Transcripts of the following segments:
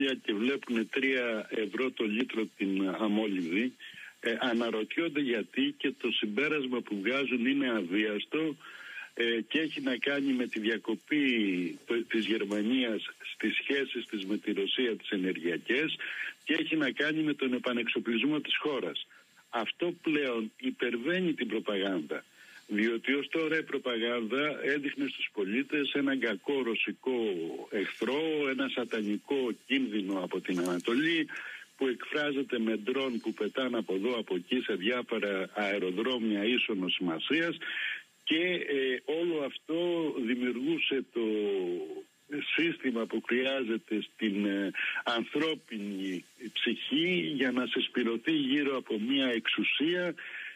και βλέπουν 3 ευρώ το λίτρο την αμόλυβδη, αναρωτιόνται γιατί, και το συμπέρασμα που βγάζουν είναι αβίαστο και έχει να κάνει με τη διακοπή της Γερμανίας στις σχέσεις της με τη Ρωσία, τις ενεργειακές, και έχει να κάνει με τον επανεξοπλισμό της χώρας. Αυτό πλέον υπερβαίνει την προπαγάνδα, διότι ως τώρα η προπαγάνδα έδειχνε στους πολίτες έναν κακό ρωσικό εχθρό, ένα σατανικό κίνδυνο από την Ανατολή, που εκφράζεται με ντρόν που πετάνε από εδώ από εκεί σε διάφορα αεροδρόμια ίσονος σημασίας, και όλο αυτό δημιουργούσε το σύστημα που χρειάζεται στην ανθρώπινη ψυχή για να συσπηρωθεί γύρω από μια εξουσία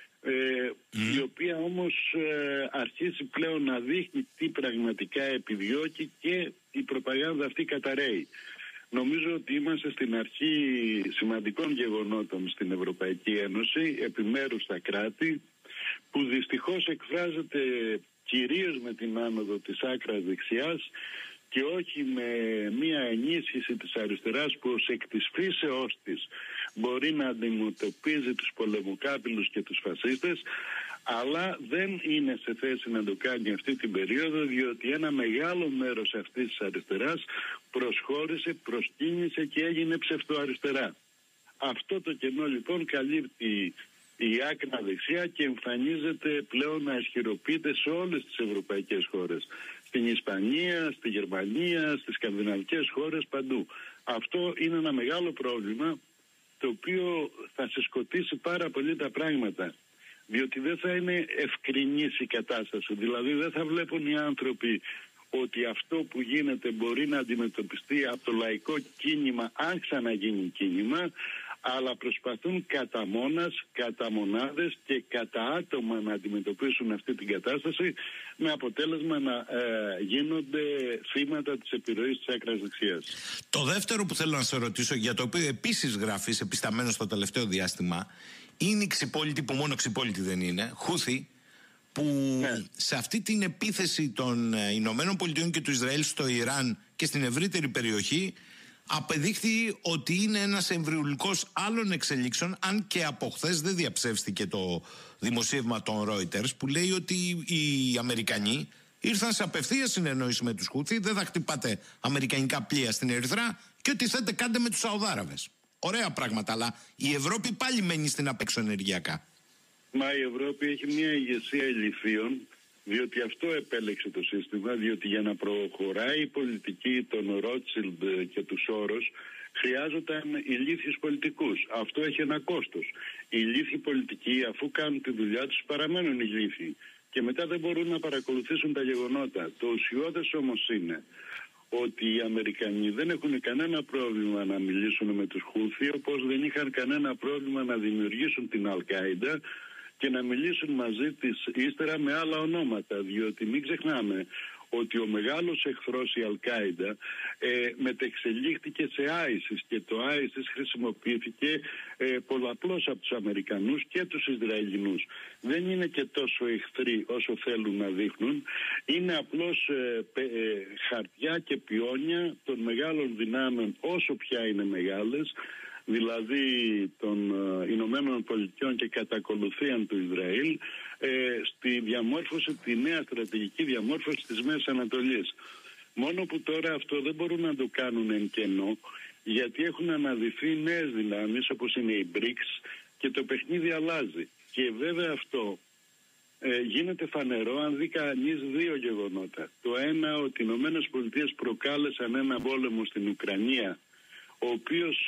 η οποία όμως αρχίσει πλέον να δείχνει τι πραγματικά επιδιώκει, και η προπαγάνδα αυτή καταραίει. Νομίζω ότι είμαστε στην αρχή σημαντικών γεγονότων στην Ευρωπαϊκή Ένωση, επιμέρους στα κράτη, που δυστυχώς εκφράζεται κυρίως με την άνοδο της άκρας δεξιάς και όχι με μια ενίσχυση της αριστεράς, που ως εκ της φύσεώς της μπορεί να αντιμετωπίζει τους πολεμοκάπηλους και τους φασίστες, αλλά δεν είναι σε θέση να το κάνει αυτή την περίοδο, διότι ένα μεγάλο μέρος αυτής της αριστεράς προσχώρησε, προσκύνησε και έγινε ψευτοαριστερά. Αυτό το κενό λοιπόν καλύπτει η άκρα δεξιά και εμφανίζεται πλέον να ισχυροποιείται σε όλες τις ευρωπαϊκές χώρες. Στην Ισπανία, στη Γερμανία, στις σκανδιναβικές χώρες, παντού. Αυτό είναι ένα μεγάλο πρόβλημα, το οποίο θα συσκοτήσει πάρα πολύ τα πράγματα, διότι δεν θα είναι ευκρινής η κατάσταση. Δηλαδή δεν θα βλέπουν οι άνθρωποι ότι αυτό που γίνεται μπορεί να αντιμετωπιστεί από το λαϊκό κίνημα, αν ξαναγίνει κίνημα, αλλά προσπαθούν κατά μόνας, κατά μονάδες και κατά άτομα να αντιμετωπίσουν αυτή την κατάσταση, με αποτέλεσμα να γίνονται θύματα της επιρροής της άκρας δεξιάς. Το δεύτερο που θέλω να σε ρωτήσω, για το οποίο επίσης γράφεις επισταμένος το τελευταίο διάστημα, είναι η ξυπόλυτη, που μόνο ξυπόλυτη δεν είναι, Χούθη, που σε αυτή την επίθεση των Ηνωμένων Πολιτειών και του Ισραήλ στο Ιράν και στην ευρύτερη περιοχή απεδείχθη ότι είναι ένας εμβριουλικός άλλων εξελίξεων, αν και από χθες δεν διαψεύστηκε το δημοσίευμα των Reuters, που λέει ότι οι Αμερικανοί ήρθαν σε απευθείας συνεννόηση με τους Χούθη, δεν θα χτυπάτε αμερικανικά πλοία στην Ερυθρά και ό,τι θέτε κάντε με τους Σαουδάραβες. Ωραία πράγματα, αλλά η Ευρώπη πάλι μένει στην απέξω ενεργειακά. Μα η Ευρώπη έχει μια ηγεσία ηλιθείων, διότι αυτό επέλεξε το σύστημα, διότι για να προχωράει η πολιτική των Ρότσιλντ και του Σόρος χρειάζονταν ηλίθιους πολιτικούς. Αυτό έχει ένα κόστος. Οι ηλίθιοι πολιτικοί, αφού κάνουν τη δουλειά τους, παραμένουν ηλίθιοι και μετά δεν μπορούν να παρακολουθήσουν τα γεγονότα. Το ουσιώδες όμως είναι ότι οι Αμερικανοί δεν έχουν κανένα πρόβλημα να μιλήσουν με τους Χούθη, όπως δεν είχαν κανένα πρόβλημα να δημιουργήσουν την Αλ-Κάιντα και να μιλήσουν μαζί της ύστερα με άλλα ονόματα, διότι μην ξεχνάμε ότι ο μεγάλος εχθρός, η Αλ-Κάιντα, μετεξελίχθηκε σε ISIS, και το ISIS χρησιμοποιήθηκε πολλαπλώς από τους Αμερικανούς και τους Ισραηλινούς. Δεν είναι και τόσο εχθροί όσο θέλουν να δείχνουν, είναι απλώς χαρτιά και πιόνια των μεγάλων δυνάμεων, όσο πια είναι μεγάλες, δηλαδή των Ηνωμένων Πολιτειών και κατά ακολουθίαν του Ισραήλ, στη διαμόρφωση, τη νέα στρατηγική διαμόρφωση της Μέσης Ανατολής. Μόνο που τώρα αυτό δεν μπορούν να το κάνουν εν κενό, γιατί έχουν αναδυθεί νέες δυνάμεις όπως είναι οι BRICS και το παιχνίδι αλλάζει. Και βέβαια αυτό γίνεται φανερό αν δει κανείς δύο γεγονότα. Το ένα, ότι οι Ηνωμένες Πολιτείες προκάλεσαν ένα πόλεμο στην Ουκρανία, ο οποίος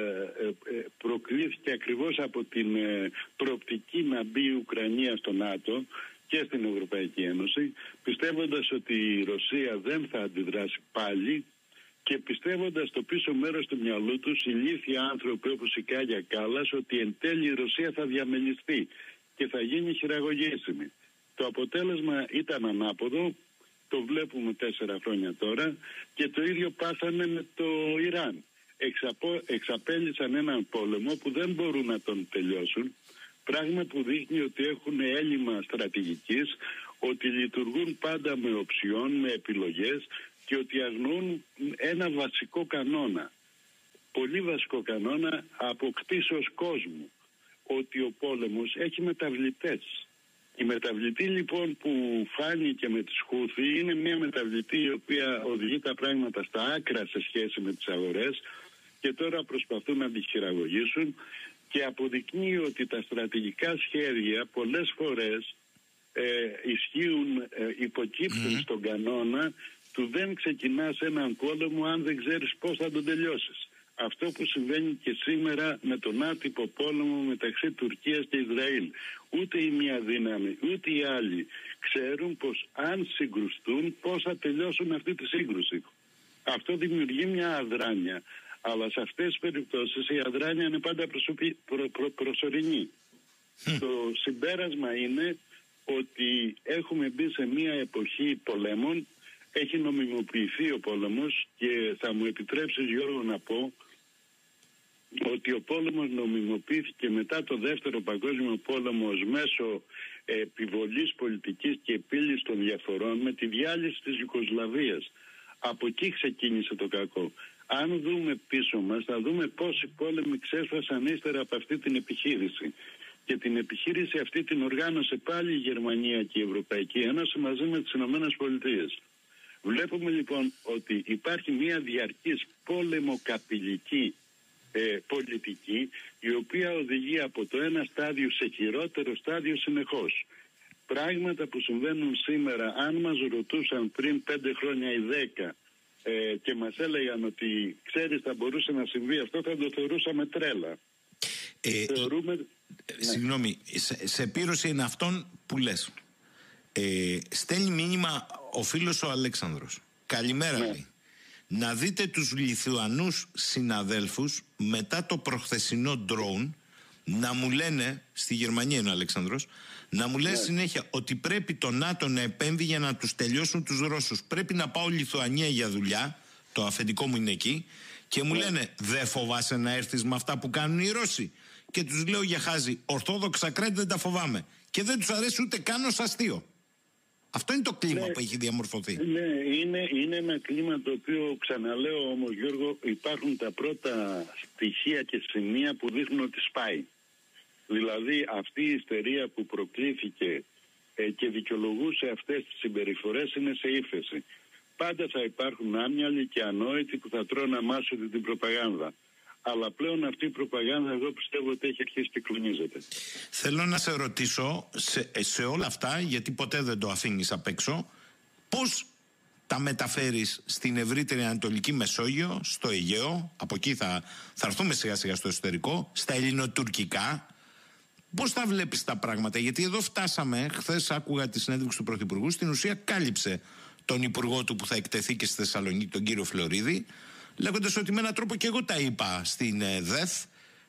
προκλήθηκε ακριβώς από την προοπτική να μπει η Ουκρανία στο ΝΑΤΟ και στην Ευρωπαϊκή Ένωση, πιστεύοντας ότι η Ρωσία δεν θα αντιδράσει πάλι και πιστεύοντας στο πίσω μέρος του μυαλού τους ηλίθιοι άνθρωποι όπως η Κάγια Κάλλας ότι εν τέλει η Ρωσία θα διαμελιστεί και θα γίνει χειραγωγήσιμη. Το αποτέλεσμα ήταν ανάποδο, το βλέπουμε 4 χρόνια τώρα, και το ίδιο πάθανε με το Ιράν. Εξαπέλυσαν έναν πόλεμο που δεν μπορούν να τον τελειώσουν, πράγμα που δείχνει ότι έχουν έλλειμμα στρατηγικής, ότι λειτουργούν πάντα με οψιών, με επιλογές και ότι αγνοούν ένα βασικό κανόνα. πολύ βασικό κανόνα αποκτήσεως κόσμου, ότι ο πόλεμος έχει μεταβλητές. Η μεταβλητή λοιπόν που φάνηκε με τις Χούθη είναι μια μεταβλητή η οποία οδηγεί τα πράγματα στα άκρα σε σχέση με τις αγορές και τώρα προσπαθούν να τη χειραγωγήσουν και αποδεικνύει ότι τα στρατηγικά σχέδια πολλές φορές υποκύπτουν στον κανόνα του δεν ξεκινάς έναν πόλεμο αν δεν ξέρεις πώς θα τον τελειώσεις. Αυτό που συμβαίνει και σήμερα με τον άτυπο πόλεμο μεταξύ Τουρκίας και Ισραήλ. Ούτε η μία δύναμη ούτε οι άλλοι ξέρουν πως αν συγκρουστούν πώς θα τελειώσουν αυτή τη σύγκρουση. Αυτό δημιουργεί μια αδράνεια. Αλλά σε αυτές τις περιπτώσεις η αδράνεια είναι πάντα προσωρινή. Το συμπέρασμα είναι ότι έχουμε μπει σε μια εποχή πολέμων, έχει νομιμοποιηθεί ο πόλεμος και θα μου επιτρέψεις, Γιώργο, να πω ότι ο πόλεμος νομιμοποιήθηκε μετά το Δεύτερο Παγκόσμιο Πόλεμο ως μέσο επιβολής πολιτικής και επίλυσης των διαφορών με τη διάλυση της Ιουγκοσλαβίας. Από εκεί ξεκίνησε το κακό. Αν δούμε πίσω μας θα δούμε πόσοι πόλεμοι ξέσπασαν ύστερα από αυτή την επιχείρηση. Και την επιχείρηση αυτή την οργάνωσε πάλι η Γερμανία και η Ευρωπαϊκή Ένωση μαζί με τις Ηνωμένες Πολιτείες. Βλέπουμε λοιπόν ότι υπάρχει μια διαρκής πόλεμο-καπηλική πολιτική η οποία οδηγεί από το ένα στάδιο σε χειρότερο στάδιο συνεχώς. Πράγματα που συμβαίνουν σήμερα, αν μας ρωτούσαν πριν 5 χρόνια ή 10 και μας έλεγαν ότι ξέρεις θα μπορούσε να συμβεί αυτό, θα το θεωρούσαμε τρέλα. Θεωρούμε... Συγγνώμη, σε πείρωση είναι αυτόν που λες. Στέλνει μήνυμα ο φίλος ο Αλέξανδρος. Καλημέρα, λέει. Να δείτε τους Λιθουανούς συναδέλφους μετά το προχθεσινό drone να μου λένε, στη Γερμανία είναι ο Αλέξανδρος, να μου λένε συνέχεια ότι πρέπει το ΝΑΤΟ να επέμβει για να τους τελειώσουν τους Ρώσους. Πρέπει να πάω Λιθουανία για δουλειά, το αφεντικό μου είναι εκεί, και μου λένε δεν φοβάσαι να έρθεις με αυτά που κάνουν οι Ρώσοι? Και τους λέω για χάζι, ορθόδοξα κράτη δεν τα φοβάμαι. Και δεν τους αρέσει ούτε καν ως αστείο. Αυτό είναι το κλίμα που έχει διαμορφωθεί. Ναι, είναι ένα κλίμα το οποίο, ξαναλέω όμως, Γιώργο, υπάρχουν τα πρώτα στοιχεία και σημεία που δείχνουν ότι σπάει. Δηλαδή αυτή η ιστερία που προκλήθηκε και δικαιολογούσε αυτές τις συμπεριφορές είναι σε ύφεση. Πάντα θα υπάρχουν άμυαλοι και ανόητοι που θα τρώνε αμάσωτη την προπαγάνδα. Αλλά πλέον αυτή η προπαγάνδα εγώ πιστεύω ότι έχει αρχίσει και κλονίζεται. Θέλω να σε ρωτήσω σε όλα αυτά, γιατί ποτέ δεν το αφήνεις απ' έξω, πώς τα μεταφέρεις στην ευρύτερη Ανατολική Μεσόγειο, στο Αιγαίο, από εκεί θα έρθουμε σιγά σιγά στο εσωτερικό, στα ελληνοτουρκικά. Πώς τα βλέπεις τα πράγματα? Γιατί εδώ φτάσαμε, χθες άκουγα τη συνέντευξη του Πρωθυπουργού, στην ουσία κάλυψε τον υπουργό του που θα εκτεθεί και στη Θεσσαλονίκη, τον κύριο Φλωρίδη, λέγοντας ότι με έναν τρόπο και εγώ τα είπα στην ΔΕΘ,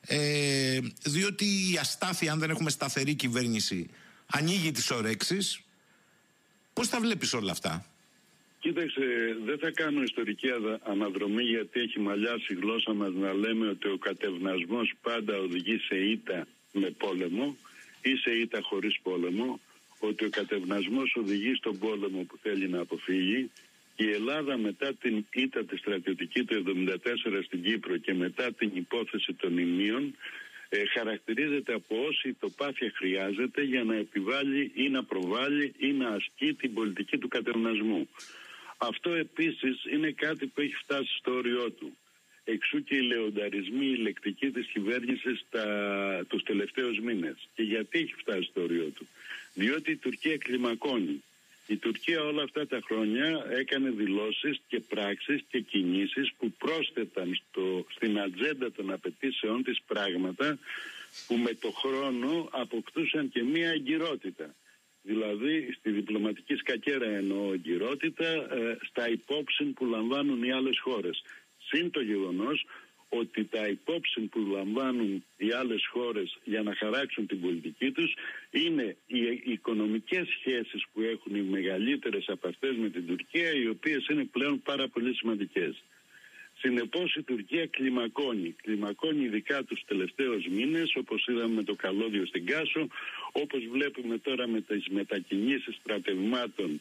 διότι η αστάθεια, αν δεν έχουμε σταθερή κυβέρνηση, ανοίγει τις ορέξεις. Πώς τα βλέπεις όλα αυτά? Κοίταξε, δεν θα κάνω ιστορική αναδρομή, γιατί έχει μαλλιάσει η γλώσσα μας να λέμε ότι ο κατευνασμός πάντα οδηγεί σε ήττα με πόλεμο ή σε ήττα χωρίς πόλεμο, ότι ο κατευνασμός οδηγεί στον πόλεμο που θέλει να αποφύγει. Η Ελλάδα μετά την ήττα τη στρατιωτική του 1974 στην Κύπρο και μετά την υπόθεση των Ιμίων χαρακτηρίζεται από όση ιτοπάθεια χρειάζεται για να επιβάλλει ή να προβάλλει ή να ασκεί την πολιτική του κατευνασμού. Αυτό επίσης είναι κάτι που έχει φτάσει στο όριό του. Εξού και οι λεονταρισμοί, η λεκτική της κυβέρνησης τους τελευταίους μήνες. Και γιατί έχει φτάσει στο όριό του? Διότι η Τουρκία κλιμακώνει. Η Τουρκία όλα αυτά τα χρόνια έκανε δηλώσεις και πράξεις και κινήσεις που πρόσθεταν στην ατζέντα των απαιτήσεών της πράγματα που με το χρόνο αποκτούσαν και μία εγκυρότητα. Δηλαδή στη διπλωματική σκακέρα εννοώ εγκυρότητα, στα υπόψη που λαμβάνουν οι άλλες χώρες. Συν το γεγονός ότι τα υπόψη που λαμβάνουν οι άλλες χώρες για να χαράξουν την πολιτική τους είναι οι οικονομικές σχέσεις που έχουν οι μεγαλύτερες από αυτές με την Τουρκία, οι οποίες είναι πλέον πάρα πολύ σημαντικές. Συνεπώς η Τουρκία κλιμακώνει ειδικά τους τελευταίους μήνες, όπως είδαμε με το καλώδιο στην Κάσο, όπως βλέπουμε τώρα με τις μετακινήσεις στρατευμάτων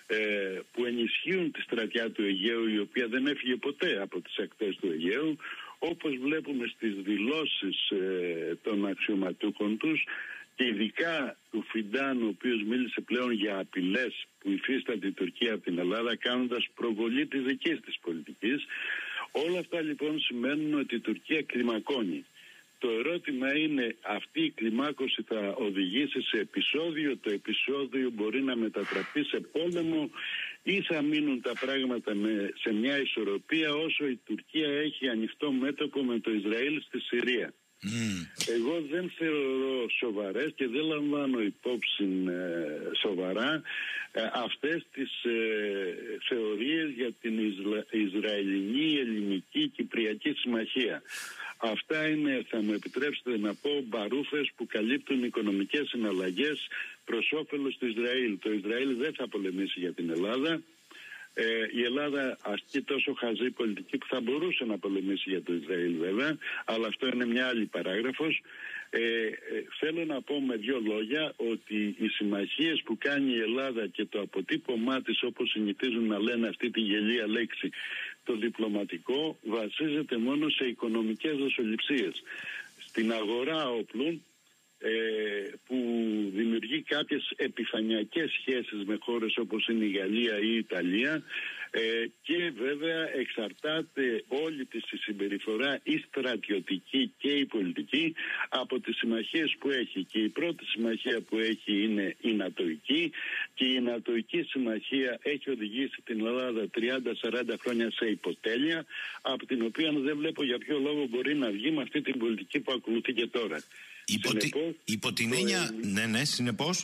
που ενισχύουν τη στρατιά του Αιγαίου, η οποία δεν έφυγε ποτέ από τις ακτές του Αιγαίου, όπως βλέπουμε στις δηλώσεις των αξιωματούχων τους, και ειδικά του Φιντάν, ο οποίος μίλησε πλέον για απειλές που υφίσταται η Τουρκία από την Ελλάδα, κάνοντας προβολή της δικής της πολιτικής. Όλα αυτά λοιπόν σημαίνουν ότι η Τουρκία κλιμακώνει. Το ερώτημα είναι, αυτή η κλιμάκωση θα οδηγήσει σε επεισόδιο, το επεισόδιο μπορεί να μετατραπεί σε πόλεμο, ή θα μείνουν τα πράγματα σε μια ισορροπία όσο η Τουρκία έχει ανοιχτό μέτωπο με το Ισραήλ στη Συρία. Εγώ δεν θεωρώ σοβαρές και δεν λαμβάνω υπόψη σοβαρά αυτές τις θεωρίες για την Ισραηλινή, Ελληνική, Κυπριακή Συμμαχία. Αυτά είναι, θα μου επιτρέψετε να πω, μπαρούφες που καλύπτουν οικονομικές συναλλαγές προς όφελος του Ισραήλ. Το Ισραήλ δεν θα πολεμήσει για την Ελλάδα. Η Ελλάδα ασκεί τόσο χαζή πολιτική που θα μπορούσε να πολεμήσει για το Ισραήλ βέβαια, αλλά αυτό είναι μια άλλη παράγραφος. Θέλω να πω με δύο λόγια ότι οι συμμαχίες που κάνει η Ελλάδα και το αποτύπωμά της, όπως συνηθίζουν να λένε αυτή τη γελία λέξη, το διπλωματικό, βασίζεται μόνο σε οικονομικές δοσοληψίες. Στην αγορά όπλων που δημιουργεί κάποιες επιφανειακές σχέσεις με χώρες όπως είναι η Γαλλία ή η Ιταλία, και βέβαια εξαρτάται όλη της η συμπεριφορά, η στρατιωτική και η πολιτική, από τις συμμαχίες που έχει. Και η πρώτη συμμαχία που έχει είναι η Νατοϊκή, και η Νατοϊκή συμμαχία έχει οδηγήσει την Ελλάδα 30-40 χρόνια σε υποτέλεια, από την οποία δεν βλέπω για ποιο λόγο μπορεί να βγει με αυτή την πολιτική που ακολουθεί και τώρα. Υπό την έννοια, συνεπώς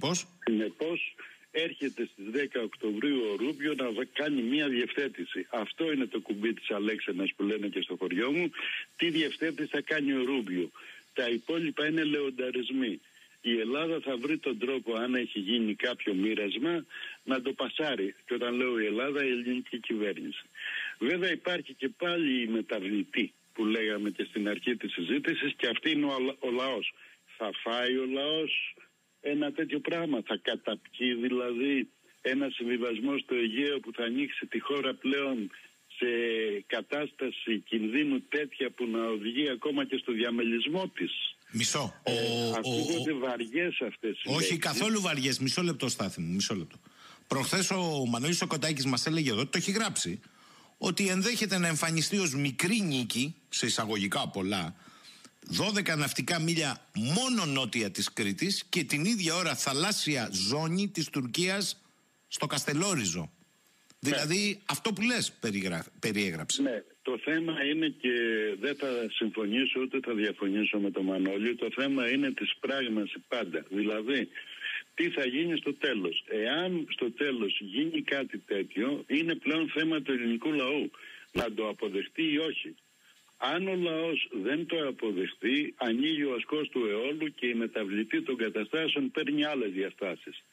έρχεται στις 10 Οκτωβρίου ο Ρούμπιο να κάνει μια διευθέτηση. Αυτό είναι το κουμπί της Αλέξανας που λένε και στο χωριό μου. Τι διευθέτηση θα κάνει ο Ρούμπιο? Τα υπόλοιπα είναι λεονταρισμοί. Η Ελλάδα θα βρει τον τρόπο, αν έχει γίνει κάποιο μοίρασμα, να το πασάρει. Και όταν λέω η Ελλάδα, η ελληνική κυβέρνηση. Βέβαια υπάρχει και πάλι η μεταβλητή που λέγαμε και στην αρχή της συζήτησης, και αυτή είναι ο λαός. Θα φάει ο λαός ένα τέτοιο πράγμα? Θα καταπιεί δηλαδή ένα συμβιβασμό στο Αιγαίο που θα ανοίξει τη χώρα πλέον σε κατάσταση κινδύνου τέτοια που να οδηγεί ακόμα και στο διαμελισμό της? Μισό. Ακούγονται βαριές αυτές οι Όχι καθόλου βαριές. Μισό λεπτό, Στάθη μου, μισό λεπτό. Προχθές ο Μανώλης ο Κοντάκης μας έλεγε εδώ, το έχει γράψει, ότι ενδέχεται να εμφανιστεί ως μικρή νίκη, σε εισαγωγικά πολλά, 12 ναυτικά μίλια μόνο νότια της Κρήτης και την ίδια ώρα θαλάσσια ζώνη της Τουρκίας στο Καστελόριζο. Δηλαδή αυτό που λες περιέγραψε. Ναι, το θέμα είναι, και δεν θα συμφωνήσω ούτε θα διαφωνήσω με τον Μανώλη, το θέμα είναι της πράγμασης πάντα. Δηλαδή, τι θα γίνει στο τέλος? Εάν στο τέλος γίνει κάτι τέτοιο, είναι πλέον θέμα του ελληνικού λαού να το αποδεχτεί ή όχι. Αν ο λαός δεν το αποδεχτεί, ανοίγει ο ασκός του αιώλου και η μεταβλητή των καταστάσεων παίρνει άλλες διαστάσεις.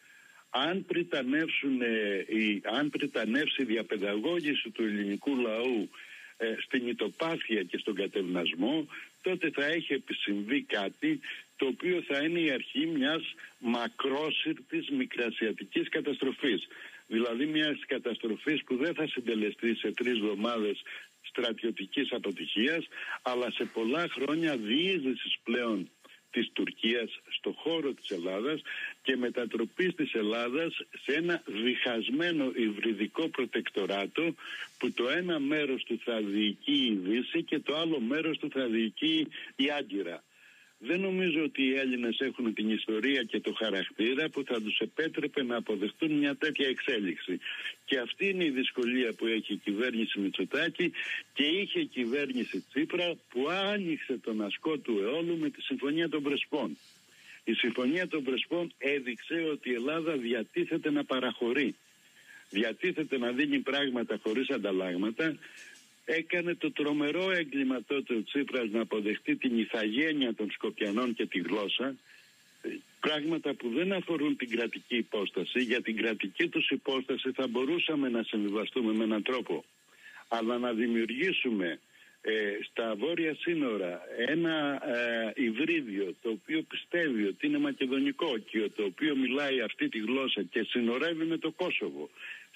Αν πριτανεύσει η διαπαιδαγώγηση του ελληνικού λαού στην ητοπάθεια και στον κατευνασμό, τότε θα έχει επισυμβεί κάτι το οποίο θα είναι η αρχή μιας μακρόσυρτης μικρασιατικής καταστροφής. Δηλαδή μιας καταστροφής που δεν θα συντελεστεί σε 3 εβδομάδες στρατιωτικής αποτυχίας, αλλά σε πολλά χρόνια διείσδυσης πλέον της Τουρκίας στο χώρο της Ελλάδας και μετατροπής της Ελλάδας σε ένα διχασμένο υβριδικό προτεκτοράτο, που το ένα μέρος του θα διοικεί η Δύση και το άλλο μέρος του θα διοικεί η Άγκυρα. Δεν νομίζω ότι οι Έλληνες έχουν την ιστορία και το χαρακτήρα που θα τους επέτρεπε να αποδεχτούν μια τέτοια εξέλιξη. Και αυτή είναι η δυσκολία που έχει η κυβέρνηση Μητσοτάκη και είχε η κυβέρνηση Τσίπρα, που άνοιξε τον ασκό του αιώλου με τη Συμφωνία των Πρεσπών. Η Συμφωνία των Πρεσπών έδειξε ότι η Ελλάδα διατίθεται να παραχωρεί. Διατίθεται να δίνει πράγματα χωρίς ανταλλάγματα. Έκανε το τρομερό έγκλημα τότε ο Τσίπρας να αποδεχτεί την ηθαγένεια των Σκοπιανών και τη γλώσσα, πράγματα που δεν αφορούν την κρατική υπόσταση. Για την κρατική τους υπόσταση θα μπορούσαμε να συμβιβαστούμε με έναν τρόπο, αλλά να δημιουργήσουμε στα βόρεια σύνορα ένα υβρίδιο το οποίο πιστεύει ότι είναι μακεδονικό και το οποίο μιλάει αυτή τη γλώσσα και συνορεύει με το Κόσοβο,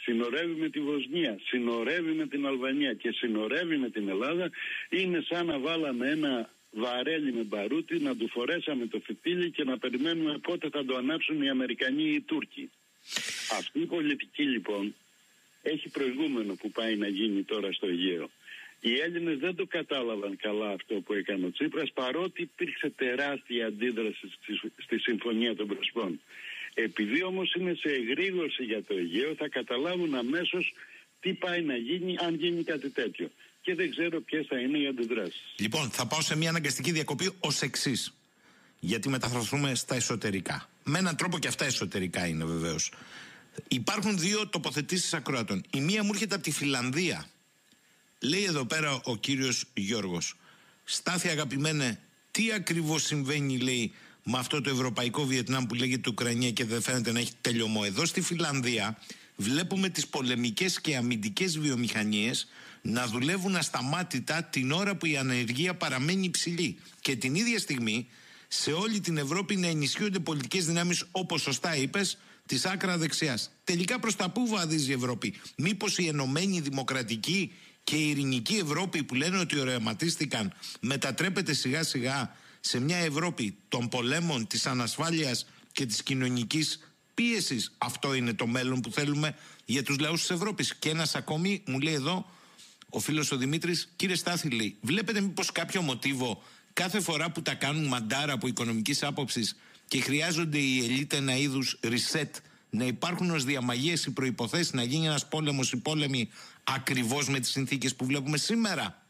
συνορεύει με τη Βοσνία, συνορεύει με την Αλβανία και συνορεύει με την Ελλάδα, είναι σαν να βάλαμε ένα βαρέλι με μπαρούτι, να του φορέσαμε το φυτίλι και να περιμένουμε πότε θα το ανάψουν οι Αμερικανοί ή οι Τούρκοι. Αυτή η πολιτική λοιπόν έχει προηγούμενο που πάει να γίνει τώρα στο Αιγαίο. Οι Έλληνες δεν το κατάλαβαν καλά αυτό που έκανε ο Τσίπρας, παρότι υπήρξε τεράστια αντίδραση στη Συμφωνία των Πρεσπών. Επειδή όμως είναι σε εγρήγορση για το Αιγαίο, θα καταλάβουν αμέσως τι πάει να γίνει αν γίνει κάτι τέτοιο. Και δεν ξέρω ποιες θα είναι οι αντιδράσεις. Λοιπόν, θα πάω σε μια αναγκαστική διακοπή ως εξής. Γιατί μεταφραστούμε στα εσωτερικά. Με έναν τρόπο και αυτά εσωτερικά είναι βεβαίως. Υπάρχουν δύο τοποθετήσεις ακροατών. Η μία μου έρχεται από τη Φιλανδία. Λέει εδώ πέρα ο κύριος Γιώργος. Στάθη αγαπημένε, τι ακριβώς συμβαίνει, λέει, με αυτό το ευρωπαϊκό Βιετνάμ που λέγεται Ουκρανία και δεν φαίνεται να έχει τελειωμό. Εδώ στη Φιλανδία βλέπουμε τις πολεμικές και αμυντικές βιομηχανίες να δουλεύουν ασταμάτητα την ώρα που η ανεργία παραμένει υψηλή. Και την ίδια στιγμή σε όλη την Ευρώπη να ενισχύονται πολιτικές δυνάμεις, όπως σωστά είπες, της άκρα δεξιάς. Τελικά προς τα πού βαδίζει η Ευρώπη? Μήπως η ενωμένη δημοκρατική και η ειρηνική Ευρώπη που λένε ότι οραματίστηκαν μετατρέπεται σιγά σιγά σε μια Ευρώπη των πολέμων, της ανασφάλειας και της κοινωνικής πίεσης? Αυτό είναι το μέλλον που θέλουμε για τους λαούς της Ευρώπης? Και ένας ακόμη μου λέει εδώ ο φίλος ο Δημήτρης, κύριε Στάθη, λέει, βλέπετε μήπως κάποιο μοτίβο κάθε φορά που τα κάνουν μαντάρα από οικονομικής άποψης και χρειάζονται οι ελίτ ένα είδους reset, να υπάρχουν ως διαμαγείες οι προϋποθέσεις να γίνει ένας πόλεμος ή πόλεμοι ακριβώς με τις συνθήκες που βλέπουμε σήμερα?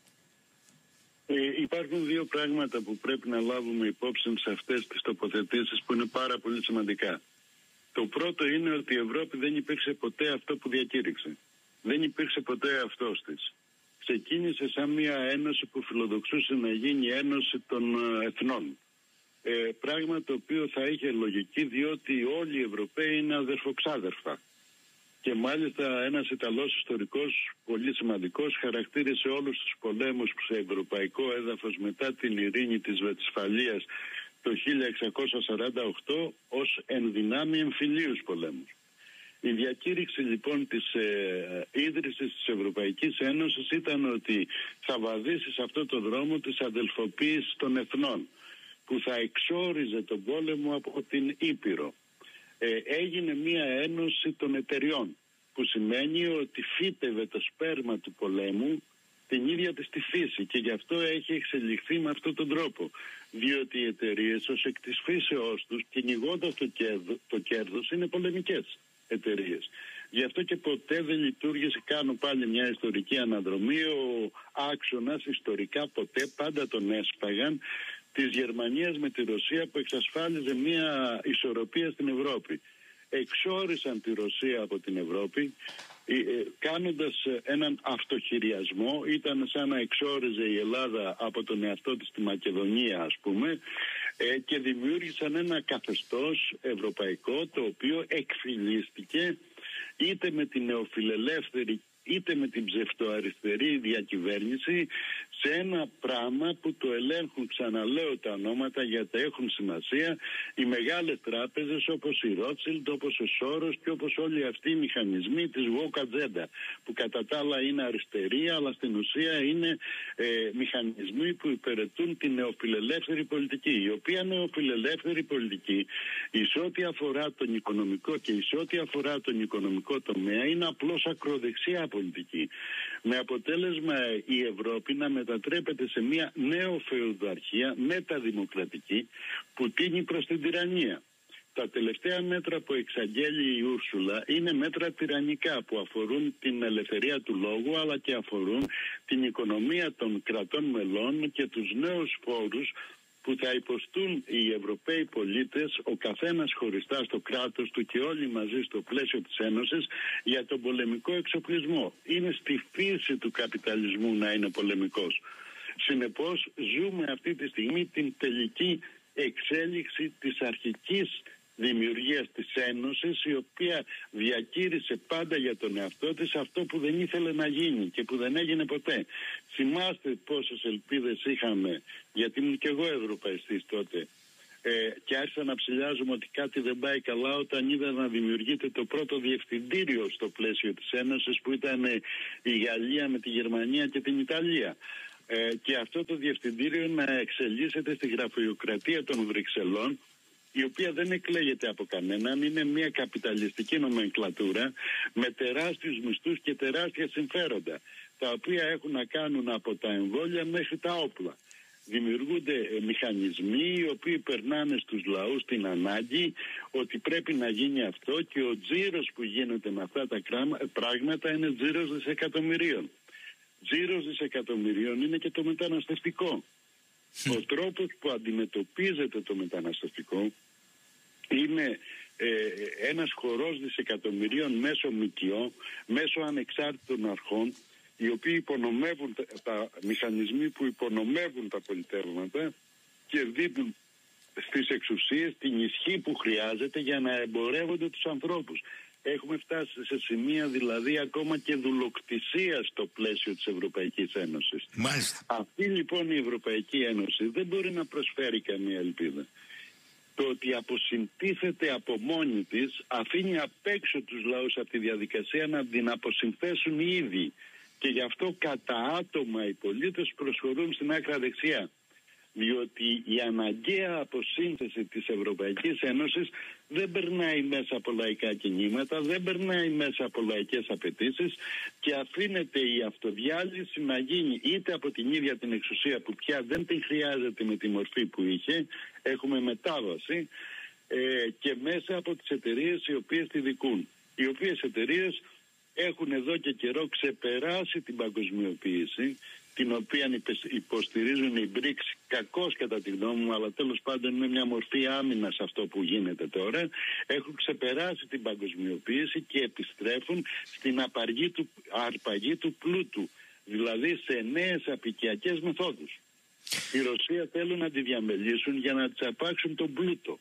Υπάρχουν δύο πράγματα που πρέπει να λάβουμε υπόψη σε αυτές τις τοποθετήσεις που είναι πάρα πολύ σημαντικά. Το πρώτο είναι ότι η Ευρώπη δεν υπήρξε ποτέ αυτό που διακήρυξε. Δεν υπήρξε ποτέ αυτός της. Ξεκίνησε σαν μια ένωση που φιλοδοξούσε να γίνει ένωση των εθνών. Πράγμα το οποίο θα είχε λογική, διότι όλοι οι Ευρωπαίοι είναι αδερφοξάδερφα. Και μάλιστα ένας Ιταλός ιστορικός πολύ σημαντικός χαρακτήρισε όλους τους πολέμους σε ευρωπαϊκό έδαφος μετά την ειρήνη της Βεσφαλίας το 1648 ως ενδυνάμει εμφυλίους πολέμους. Η διακήρυξη λοιπόν της ίδρυσης της Ευρωπαϊκής Ένωσης ήταν ότι θα βαδίσει σε αυτό το δρόμο της αδελφοποίησης των εθνών, που θα εξόριζε τον πόλεμο από την Ήπειρο. Έγινε μια ένωση των εταιριών, που σημαίνει ότι φύτευε το σπέρμα του πολέμου την ίδια της τη φύση, και γι' αυτό έχει εξελιχθεί με αυτόν τον τρόπο. Διότι οι εταιρείες ως εκ της φύσεώς τους, κυνηγώντας το κέρδος, είναι πολεμικές εταιρείες. Γι' αυτό και ποτέ δεν λειτουργήσε, κάνω πάλι μια ιστορική αναδρομή, ο άξονας ιστορικά ποτέ πάντα τον έσπαγαν της Γερμανίας με τη Ρωσία, που εξασφάλιζε μια ισορροπία στην Ευρώπη. Εξόρισαν τη Ρωσία από την Ευρώπη, κάνοντας έναν αυτοχειριασμό. Ήταν σαν να εξόριζε η Ελλάδα από τον εαυτό της τη Μακεδονία, ας πούμε, και δημιούργησαν ένα καθεστώς ευρωπαϊκό, το οποίο εκφυλίστηκε είτε με την νεοφιλελεύθερη είτε με την ψευτοαριστερή διακυβέρνηση, σε ένα πράγμα που το ελέγχουν, ξαναλέω τα ονόματα γιατί έχουν σημασία, οι μεγάλες τράπεζες όπως η Ρότσιλντ, όπως ο Σόρος και όπως όλοι αυτοί οι μηχανισμοί της woke agenda, που κατά τα άλλα είναι αριστεροί, αλλά στην ουσία είναι μηχανισμοί που υπηρετούν την νεοφιλελεύθερη πολιτική, η οποία νεοφιλελεύθερη πολιτική, εις ό,τι αφορά τον οικονομικό και εις ό,τι αφορά τον οικονομικό τομέα, είναι απλώς ακροδεξιά πολιτική, με αποτέλεσμα η Ευρώπη να μετατρέπεται σε μια νεοφεουδαρχία μεταδημοκρατική που τίνει προς την τυραννία. Τα τελευταία μέτρα που εξαγγέλει η Ούρσουλα είναι μέτρα τυραννικά που αφορούν την ελευθερία του λόγου, αλλά και αφορούν την οικονομία των κρατών μελών και τους νέους φόρους που θα υποστούν οι Ευρωπαίοι πολίτες, ο καθένας χωριστά στο κράτος του και όλοι μαζί στο πλαίσιο της Ένωσης, για τον πολεμικό εξοπλισμό. Είναι στη φύση του καπιταλισμού να είναι πολεμικός. Συνεπώς ζούμε αυτή τη στιγμή την τελική εξέλιξη της αρχικής δημιουργίας της Ένωσης, η οποία διακήρυσε πάντα για τον εαυτό της αυτό που δεν ήθελε να γίνει και που δεν έγινε ποτέ. Θυμάστε πόσες ελπίδες είχαμε, γιατί ήμουν και εγώ ευρωπαϊστής τότε, και άρχισα να ψηλιάζουμε ότι κάτι δεν πάει καλά όταν είδα να δημιουργείται το πρώτο διευθυντήριο στο πλαίσιο της Ένωσης, που ήταν η Γαλλία με τη Γερμανία και την Ιταλία. Και αυτό το διευθυντήριο να εξελίσσεται στη γραφειοκρατία των Βρυξελών, η οποία δεν εκλέγεται από κανέναν, είναι μια καπιταλιστική νομενκλατούρα με τεράστιους μισθούς και τεράστια συμφέροντα, τα οποία έχουν να κάνουν από τα εμβόλια μέχρι τα όπλα. Δημιουργούνται μηχανισμοί οι οποίοι περνάνε στους λαούς την ανάγκη ότι πρέπει να γίνει αυτό, και ο τζίρος που γίνεται με αυτά τα πράγματα είναι τζίρος δισεκατομμυρίων. Τζίρος δισεκατομμυρίων είναι και το μεταναστευτικό. Ο τρόπος που αντιμετωπίζεται το μεταναστευτικό είναι ένας χορός δισεκατομμυρίων μέσω ΜΚΟ, μέσω ανεξάρτητων αρχών, οι οποίοι υπονομεύουν τα μηχανισμοί που υπονομεύουν τα πολιτεύματα και δίνουν στις εξουσίες την ισχύ που χρειάζεται για να εμπορεύονται τους ανθρώπους. Έχουμε φτάσει σε σημεία δηλαδή ακόμα και δουλοκτησία στο πλαίσιο της Ευρωπαϊκής Ένωσης. Μάλιστα. Αυτή λοιπόν η Ευρωπαϊκή Ένωση δεν μπορεί να προσφέρει καμία ελπίδα. Το ότι αποσυντίθεται από μόνη της αφήνει απ' έξω τους λαούς από τη διαδικασία να την αποσυνθέσουν οι ίδιοι. Και γι' αυτό κατά άτομα οι πολίτες προσχωρούν στην άκρα δεξιά. Διότι η αναγκαία αποσύνθεση της Ευρωπαϊκής Ένωσης δεν περνάει μέσα από λαϊκά κινήματα, δεν περνάει μέσα από λαϊκές απαιτήσεις, και αφήνεται η αυτοδιάλυση να γίνει είτε από την ίδια την εξουσία που πια δεν την χρειάζεται με τη μορφή που είχε, έχουμε μετάβαση, και μέσα από τις εταιρείες οι οποίες τη δικούν. Οι οποίες εταιρείες έχουν εδώ και καιρό ξεπεράσει την παγκοσμιοποίηση, την οποία υποστηρίζουν οι BRICS, κακώς κατά τη γνώμη μου, αλλά τέλος πάντων είναι μια μορφή άμυνας αυτό που γίνεται τώρα. Έχουν ξεπεράσει την παγκοσμιοποίηση και επιστρέφουν στην αρπαγή του πλούτου, δηλαδή σε νέες απικιακές μεθόδους. Η Ρωσία θέλουν να τη διαμελήσουν για να της αρπάξουν τον πλούτο.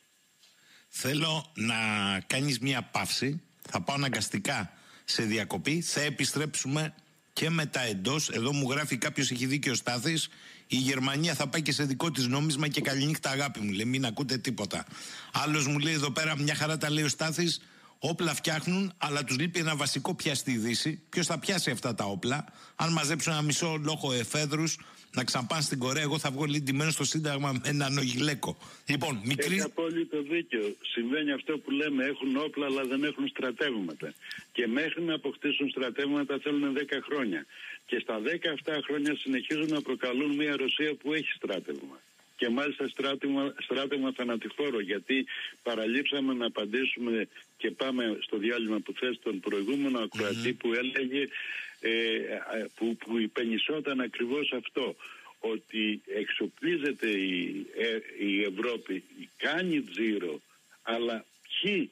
Θέλω να κάνεις μια παύση, θα πάω αναγκαστικά σε διακοπή, θα επιστρέψουμε και μετά εντός. Εδώ μου γράφει κάποιος, έχει δίκιο ο Στάθης, η Γερμανία θα πάει και σε δικό της νόμισμα και καληνύχτα αγάπη μου, λέει, μην ακούτε τίποτα. Άλλος μου λέει εδώ πέρα, μια χαρά τα λέει ο Στάθης, όπλα φτιάχνουν, αλλά τους λείπει ένα βασικό πια στη Δύση. Ποιος θα πιάσει αυτά τα όπλα? Αν μαζέψουν ένα μισό λόγο εφέδρους να ξαναπάνε στην Κορέα, εγώ θα βγω λυντημένο στο Σύνταγμα με έναν ογιλέκο. Λοιπόν, μικρή. Έχει απόλυτο δίκιο. Συμβαίνει αυτό που λέμε, έχουν όπλα αλλά δεν έχουν στρατεύματα. Και μέχρι να αποκτήσουν στρατεύματα θέλουν 10 χρόνια. Και στα 10 αυτά χρόνια συνεχίζουν να προκαλούν μια Ρωσία που έχει στράτευμα. Και μάλιστα στράτευμα θανατηφόρο, γιατί παραλείψαμε να απαντήσουμε, και πάμε στο διάλειμμα που θες, τον προηγούμενο ακροατή που έλεγε, που υπενισόταν ακριβώς αυτό, ότι εξοπλίζεται η Ευρώπη, κάνει τζίρο, αλλά ποιοι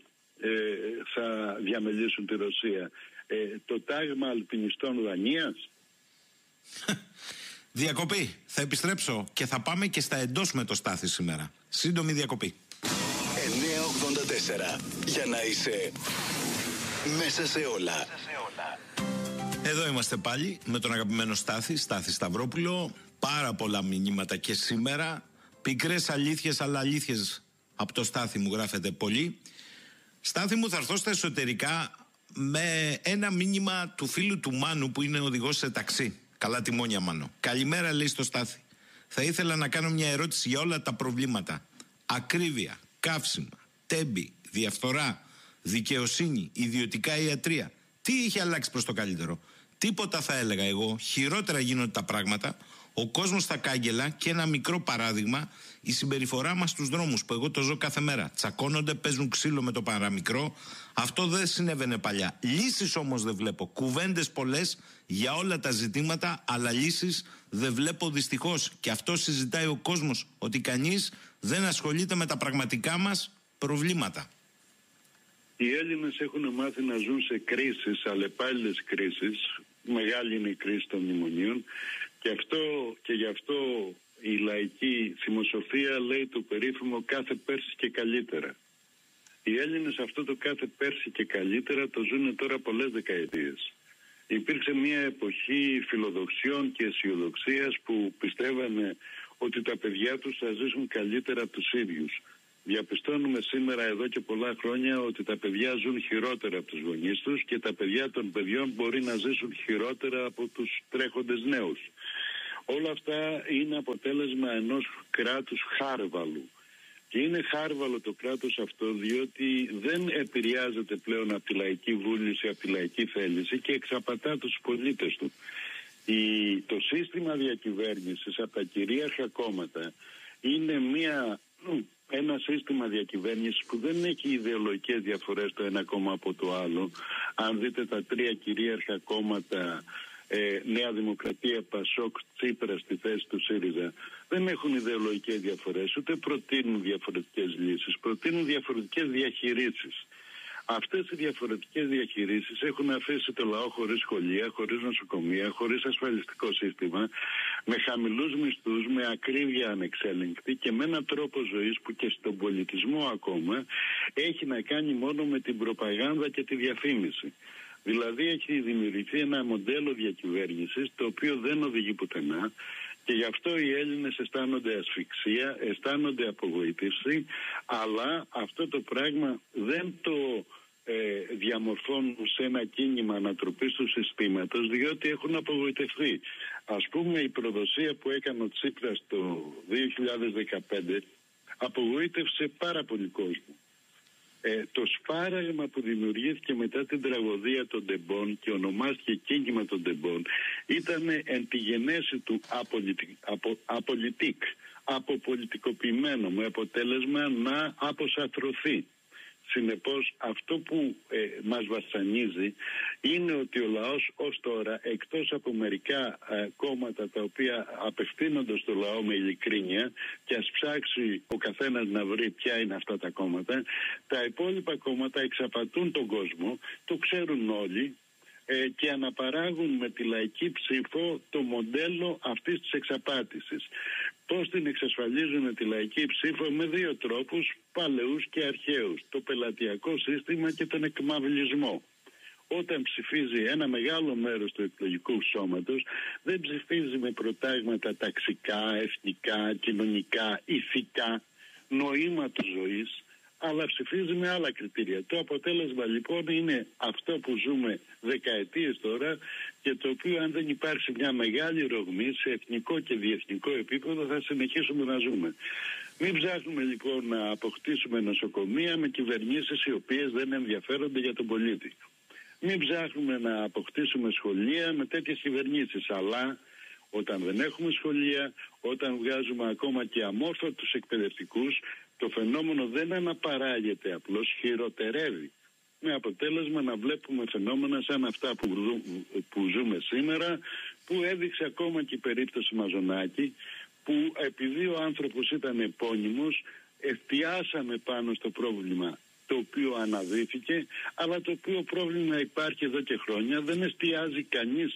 θα διαμελήσουν τη Ρωσία? Το τάγμα αλπινιστών Δανίας? Διακοπή. Θα επιστρέψω και θα πάμε και στα εντός με το Στάθη σήμερα. Σύντομη διακοπή. 984. Για να είσαι μέσα σε όλα. Εδώ είμαστε πάλι με τον αγαπημένο Στάθη Σταυρόπουλο. Πάρα πολλά μηνύματα και σήμερα. Πικρές αλήθειες, αλλά αλήθειες από το Στάθη μου γράφετε πολύ. Στάθη μου, θα έρθω στα εσωτερικά με ένα μήνυμα του φίλου του Μάνου που είναι οδηγός σε ταξί. Καλά τιμόνια, Μάνο. Καλημέρα, λέει στο Στάθη. Θα ήθελα να κάνω μια ερώτηση για όλα τα προβλήματα. Ακρίβεια, καύσιμα, τέμπη, διαφθορά, δικαιοσύνη, ιδιωτικά ιατρία. Τι είχε αλλάξει προς το καλύτερο? Τίποτα, θα έλεγα εγώ. Χειρότερα γίνονται τα πράγματα. Ο κόσμος στα κάγκελα, και ένα μικρό παράδειγμα, η συμπεριφορά μας στους δρόμους που εγώ το ζω κάθε μέρα. Τσακώνονται, παίζουν ξύλο με το παραμικρό. Αυτό δεν συνέβαινε παλιά. Λύσεις όμως δεν βλέπω. Κουβέντες πολλές για όλα τα ζητήματα, αλλά λύσεις δεν βλέπω δυστυχώς. Και αυτό συζητάει ο κόσμος, ότι κανείς δεν ασχολείται με τα πραγματικά μας προβλήματα. Οι Έλληνες έχουν μάθει να ζουν σε κρίσεις, αλλεπάλληλες κρίσεις. Μεγάλη είναι η κρίση των μνημονίων. Και γι' αυτό η λαϊκή θυμοσοφία λέει το περίφημο κάθε πέρσι και καλύτερα. Οι Έλληνες αυτό το κάθε πέρσι και καλύτερα το ζουν τώρα πολλές δεκαετίες. Υπήρξε μια εποχή φιλοδοξιών και αισιοδοξίας που πιστεύανε ότι τα παιδιά τους θα ζήσουν καλύτερα από τους ίδιους. Διαπιστώνουμε σήμερα εδώ και πολλά χρόνια ότι τα παιδιά ζουν χειρότερα από τους γονείς τους και τα παιδιά των παιδιών μπορεί να ζήσουν χειρότερα από τους τρέχοντες νέους. Όλα αυτά είναι αποτέλεσμα ενός κράτους χάρβαλου. Και είναι χάρβαλο το κράτος αυτό διότι δεν επηρεάζεται πλέον από τη λαϊκή βούληση, από τη λαϊκή θέληση και εξαπατά τους πολίτες του. Το σύστημα διακυβέρνησης από τα κυρίαρχα κόμματα είναι ένα σύστημα διακυβέρνησης που δεν έχει ιδεολογικές διαφορές το ένα κόμμα από το άλλο. Αν δείτε τα τρία κυρίαρχα κόμματα, Νέα Δημοκρατία, Πασόκ, Τσίπρα στη θέση του ΣΥΡΙΖΑ, δεν έχουν ιδεολογικές διαφορές, ούτε προτείνουν διαφορετικές λύσεις, προτείνουν διαφορετικές διαχειρίσεις. Αυτές οι διαφορετικές διαχειρίσεις έχουν αφήσει το λαό χωρίς σχολεία, χωρίς νοσοκομεία, χωρίς ασφαλιστικό σύστημα, με χαμηλούς μισθούς, με ακρίβεια ανεξέλεγκτη και με έναν τρόπο ζωής που και στον πολιτισμό ακόμα έχει να κάνει μόνο με την προπαγάνδα και τη διαφήμιση. Δηλαδή έχει δημιουργηθεί ένα μοντέλο διακυβέρνησης το οποίο δεν οδηγεί πουθενά και γι' αυτό οι Έλληνες αισθάνονται ασφυξία, αισθάνονται απογοήτευση, αλλά αυτό το πράγμα δεν το διαμορφώνουν σε ένα κίνημα ανατροπής του συστήματος διότι έχουν απογοητευτεί. Ας πούμε η προδοσία που έκανε ο Τσίπρας το 2015 απογοήτευσε πάρα πολύ κόσμο. Το σπάραγμα που δημιουργήθηκε μετά την τραγωδία των Ντεμπών και ονομάστηκε κίνημα των Ντεμπών ήταν εν τη γενέση του αποπολιτικοποιημένο με αποτέλεσμα να αποσατρωθεί. Συνεπώς αυτό που μας βασανίζει είναι ότι ο λαός ως τώρα, εκτός από μερικά κόμματα τα οποία απευθύνονται στο λαό με ειλικρίνεια και ας ψάξει ο καθένας να βρει ποια είναι αυτά τα κόμματα, τα υπόλοιπα κόμματα εξαπατούν τον κόσμο, το ξέρουν όλοι, και αναπαράγουν με τη λαϊκή ψήφο το μοντέλο αυτής της εξαπάτησης. Πώς την εξασφαλίζουν τη λαϊκή ψήφο? Με δύο τρόπους παλαιούς και αρχαίους. Το πελατειακό σύστημα και τον εκμαυλισμό. Όταν ψηφίζει ένα μεγάλο μέρος του εκλογικού σώματος, δεν ψηφίζει με προτάγματα ταξικά, εθνικά, κοινωνικά, ηθικά, νοήματος ζωής, αλλά ψηφίζει με άλλα κριτήρια. Το αποτέλεσμα λοιπόν είναι αυτό που ζούμε δεκαετίες τώρα και το οποίο αν δεν υπάρξει μια μεγάλη ρογμή σε εθνικό και διεθνικό επίπεδο θα συνεχίσουμε να ζούμε. Μην ψάχνουμε λοιπόν να αποκτήσουμε νοσοκομεία με κυβερνήσεις οι οποίες δεν ενδιαφέρονται για τον πολίτη. Μην ψάχνουμε να αποκτήσουμε σχολεία με τέτοιες κυβερνήσεις, αλλά όταν δεν έχουμε σχολεία, όταν βγάζουμε ακόμα και αμόρφωτους εκπαιδευτικούς, το φαινόμενο δεν αναπαράγεται, απλώς χειροτερεύει. Με αποτέλεσμα να βλέπουμε φαινόμενα σαν αυτά που ζούμε σήμερα, που έδειξε ακόμα και η περίπτωση Μαζονάκη, που επειδή ο άνθρωπος ήταν επώνυμος, εστιάσαμε πάνω στο πρόβλημα το οποίο αναδύθηκε, αλλά το οποίο πρόβλημα υπάρχει εδώ και χρόνια, δεν εστιάζει κανείς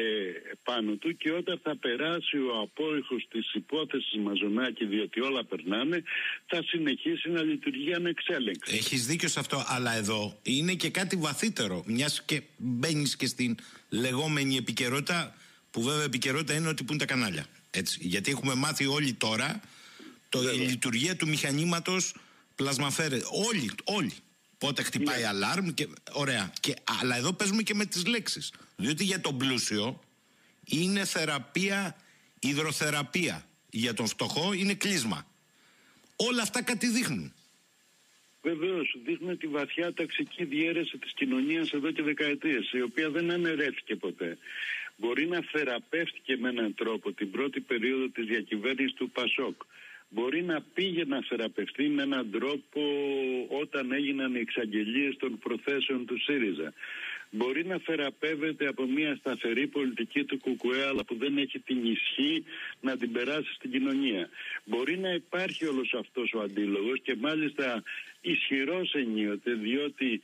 πάνω του και όταν θα περάσει ο απόϊχος της υπόθεσης Μαζονάκη, διότι όλα περνάνε, θα συνεχίσει να λειτουργεί ανεξέλεγκτα. Έχεις δίκιο σε αυτό, αλλά εδώ είναι και κάτι βαθύτερο, μιας και μπαίνεις και στην λεγόμενη επικαιρότητα, που βέβαια επικαιρότητα είναι ότι πουν τα κανάλια. Έτσι, γιατί έχουμε μάθει όλοι τώρα η λειτουργία του μηχανήματος πλασμαφέρε. Όλοι. Πότε χτυπάει αλάρμ και ωραία. Αλλά εδώ παίζουμε και με τις λέξεις. Διότι για τον πλούσιο είναι θεραπεία, υδροθεραπεία. Για τον φτωχό είναι κλείσμα. Όλα αυτά κάτι δείχνουν. Βεβαίως, δείχνουν τη βαθιά ταξική διαίρεση της κοινωνίας εδώ και δεκαετίες, η οποία δεν αναιρέθηκε ποτέ. Μπορεί να θεραπεύτηκε με έναν τρόπο την πρώτη περίοδο της διακυβέρνησης του Πασόκ. Μπορεί να πήγε να θεραπευτεί με έναν τρόπο όταν έγιναν οι εξαγγελίες των προθέσεων του ΣΥΡΙΖΑ. Μπορεί να θεραπεύεται από μια σταθερή πολιτική του ΚΚΕ, αλλά που δεν έχει την ισχύ να την περάσει στην κοινωνία. Μπορεί να υπάρχει όλος αυτός ο αντίλογος και μάλιστα ισχυρός ενίοτε, διότι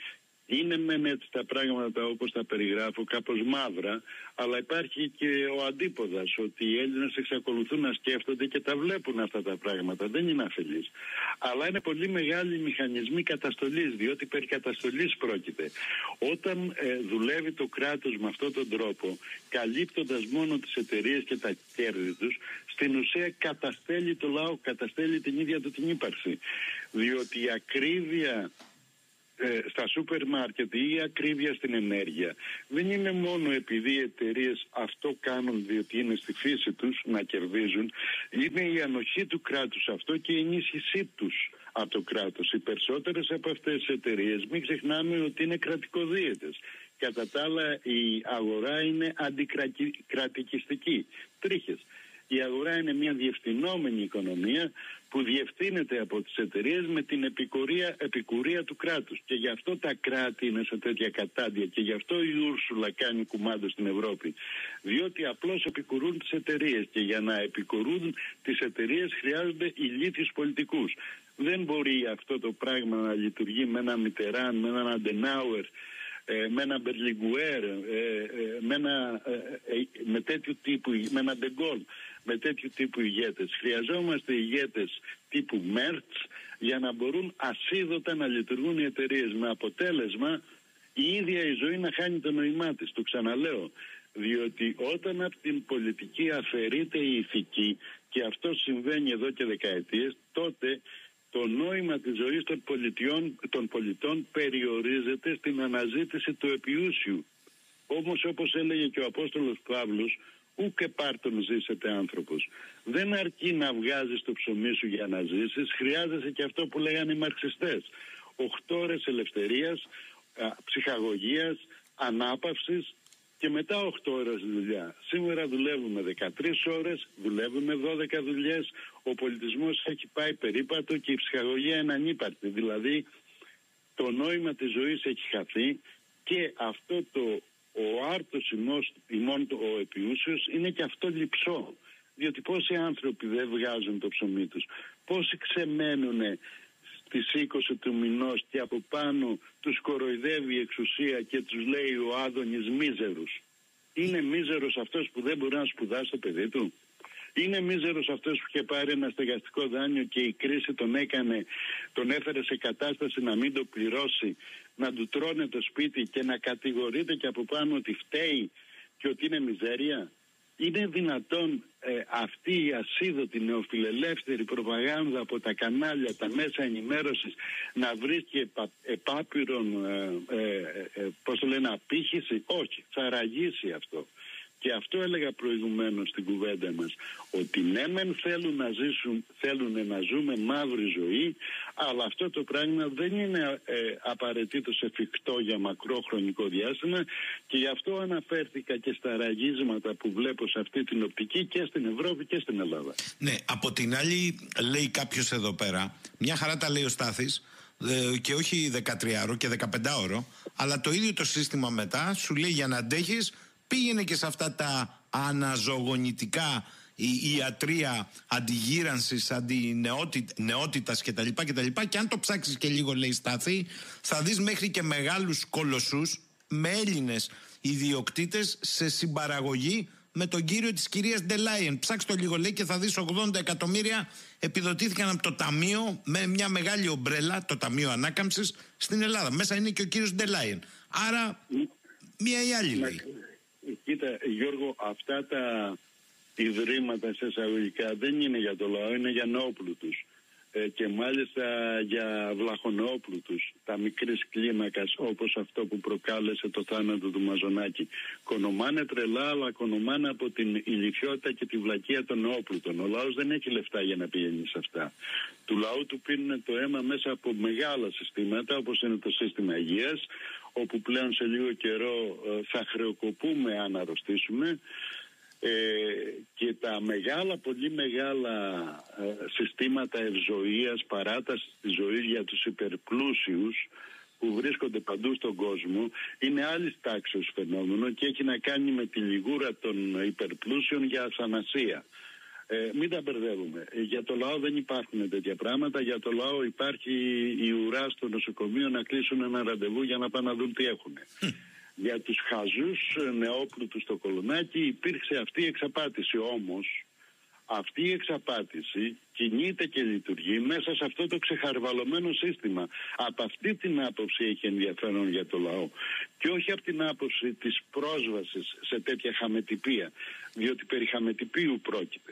Είναι μεν έτσι τα πράγματα όπως τα περιγράφω, κάπως μαύρα, αλλά υπάρχει και ο αντίποδας, ότι οι Έλληνες εξακολουθούν να σκέφτονται και τα βλέπουν αυτά τα πράγματα. Δεν είναι αφελείς. Αλλά είναι πολύ μεγάλοι μηχανισμοί καταστολής, διότι περί καταστολής πρόκειται. Όταν δουλεύει το κράτος με αυτόν τον τρόπο, καλύπτοντας μόνο τις εταιρείες και τα κέρδη τους, στην ουσία καταστέλει το λαό, καταστέλει την ίδια του την ύπαρξη. Διότι η ακρίβεια στα σούπερ μάρκετ ή η ακρίβεια στην ενέργεια δεν είναι μόνο επειδή οι εταιρείες αυτό κάνουν διότι είναι στη φύση τους να κερδίζουν, είναι η ανοχή του κράτους αυτό και η ενίσχυσή τους από το κράτος. Οι περισσότερες από αυτές τις εταιρείες, μην ξεχνάμε ότι είναι κρατικοδίαιτες. Κατά τα άλλα η αγορά είναι αντικρατικιστική. Τρίχες. Η αγορά είναι μια διευθυνόμενη οικονομία που διευθύνεται από τις εταιρείες με την επικουρία του κράτους. Και γι' αυτό τα κράτη είναι σε τέτοια κατάντια και γι' αυτό η Ούρσουλα κάνει κουμάντο στην Ευρώπη. Διότι απλώς επικουρούν τις εταιρείες και για να επικουρούν τις εταιρείες χρειάζονται ηλίθιους πολιτικούς. Δεν μπορεί αυτό το πράγμα να λειτουργεί με ένα Μιτεράν, με έναν Αντενάουερ, με ένα Μπερλιγκουέρ, με τέτοιου τύπου, με ένα Ντεγκόλ, με τέτοιου τύπου ηγέτες. Χρειαζόμαστε ηγέτες τύπου Μέρτς για να μπορούν ασίδωτα να λειτουργούν οι εταιρείες, με αποτέλεσμα η ίδια η ζωή να χάνει το νοημά της. Το ξαναλέω, διότι όταν από την πολιτική αφαιρείται η ηθική, και αυτό συμβαίνει εδώ και δεκαετίες, τότε το νόημα της ζωής των πολιτών περιορίζεται στην αναζήτηση του επιούσιου. Όμως, όπως έλεγε και ο Απόστολος Παύλος, ούκε πάρτον ζήσετε άνθρωπος. Δεν αρκεί να βγάζεις το ψωμί σου για να ζήσεις, χρειάζεσαι και αυτό που λέγανε οι μαρξιστές. 8 ώρες ελευθερίας, ψυχαγωγίας, ανάπαυσης και μετά 8 ώρες δουλειά. Σήμερα δουλεύουμε 13 ώρες, δουλεύουμε 12 δουλειές, ο πολιτισμός έχει πάει περίπατο και η ψυχαγωγία είναι ανύπαρκτη. Δηλαδή το νόημα της ζωής έχει χαθεί και αυτό ο άρτος ημών ο επιούσιος είναι και αυτό λειψό. Διότι πόσοι άνθρωποι δεν βγάζουν το ψωμί τους, πόσοι ξεμένουν στις 20 του μηνός και από πάνω τους κοροϊδεύει η εξουσία και τους λέει ο Άδωνης μίζερους. Είναι μίζερος αυτός που δεν μπορεί να σπουδάσει το παιδί του? Είναι μίζερος αυτός που είχε πάρει ένα στεγαστικό δάνειο και η κρίση τον έφερε σε κατάσταση να μην το πληρώσει, να του τρώνε το σπίτι και να κατηγορείται και από πάνω ότι φταίει και ότι είναι μιζέρια? Είναι δυνατόν αυτή η ασίδωτη νεοφιλελεύθερη προπαγάνδα από τα κανάλια, τα μέσα ενημέρωσης να βρίσκει επάπειρον απήχηση? Όχι, θα ραγίσει αυτό. Και αυτό έλεγα προηγουμένως στην κουβέντα μας, ότι ναι μεν θέλουν να ζούμε μαύρη ζωή, αλλά αυτό το πράγμα δεν είναι απαραίτητος εφικτό για μακρό χρονικό διάστημα, και γι' αυτό αναφέρθηκα και στα ραγίσματα που βλέπω σε αυτή την οπτική και στην Ευρώπη και στην Ελλάδα. Ναι, από την άλλη λέει κάποιος εδώ πέρα, μια χαρά τα λέει ο Στάθης, και όχι 13ωρο και 15ωρο, αλλά το ίδιο το σύστημα μετά σου λέει για να αντέχεις πήγαινε και σε αυτά τα αναζωογονητικά ιατρία αντιγύρανσης, αντινεότητας κτλ. Και αν το ψάξεις και λίγο, λέει Στάθη, θα δεις μέχρι και μεγάλους κολοσσούς με Έλληνες ιδιοκτήτες σε συμπαραγωγή με τον κύριο της κυρίας Ντελάιεν. Ψάξτε το λίγο, λέει, και θα δεις 80 εκατομμύρια επιδοτήθηκαν από το ταμείο με μια μεγάλη ομπρέλα, το Ταμείο Ανάκαμψης στην Ελλάδα. Μέσα είναι και ο κύριος Ντελάιεν. Άρα μία ή άλλη λέει. Κοίτα Γιώργο, αυτά τα ιδρύματα σε εισαγωγικά δεν είναι για το λαό, είναι για νεόπλουτους. Και μάλιστα για βλαχονεόπλουτους, τα μικρής κλίμακας, όπως αυτό που προκάλεσε το θάνατο του Μαζονάκη. Κονομάνε τρελά, αλλά κονομάνε από την ηλιθιότητα και τη βλακεία των νεόπλουτων. Ο λαός δεν έχει λεφτά για να πηγαίνει σε αυτά. Του λαού του πίνουν το αίμα μέσα από μεγάλα συστήματα, όπως είναι το σύστημα υγείας, όπου πλέον σε λίγο καιρό θα χρεοκοπούμε αν αρρωστήσουμε. Και τα πολύ μεγάλα συστήματα ευζοίας, παράταση της ζωής για τους υπερπλούσιους που βρίσκονται παντού στον κόσμο, είναι άλλης τάξης φαινόμενο και έχει να κάνει με τη λιγούρα των υπερπλούσιων για αθανασία. Μην τα μπερδεύουμε. Για το λαό δεν υπάρχουν τέτοια πράγματα. Για το λαό υπάρχει η ουρά στο νοσοκομείο να κλείσουν ένα ραντεβού για να πάνε να δουν τι έχουν. Για τους χαζούς νεόπλουτους στο Κολονάκι υπήρξε αυτή η εξαπάτηση. Όμως αυτή η εξαπάτηση κινείται και λειτουργεί μέσα σε αυτό το ξεχαρβαλωμένο σύστημα. Από αυτή την άποψη έχει ενδιαφέρον για το λαό και όχι από την άποψη της πρόσβασης σε τέτοια χαμετυπία, διότι περί χαμετυπίου πρόκειται.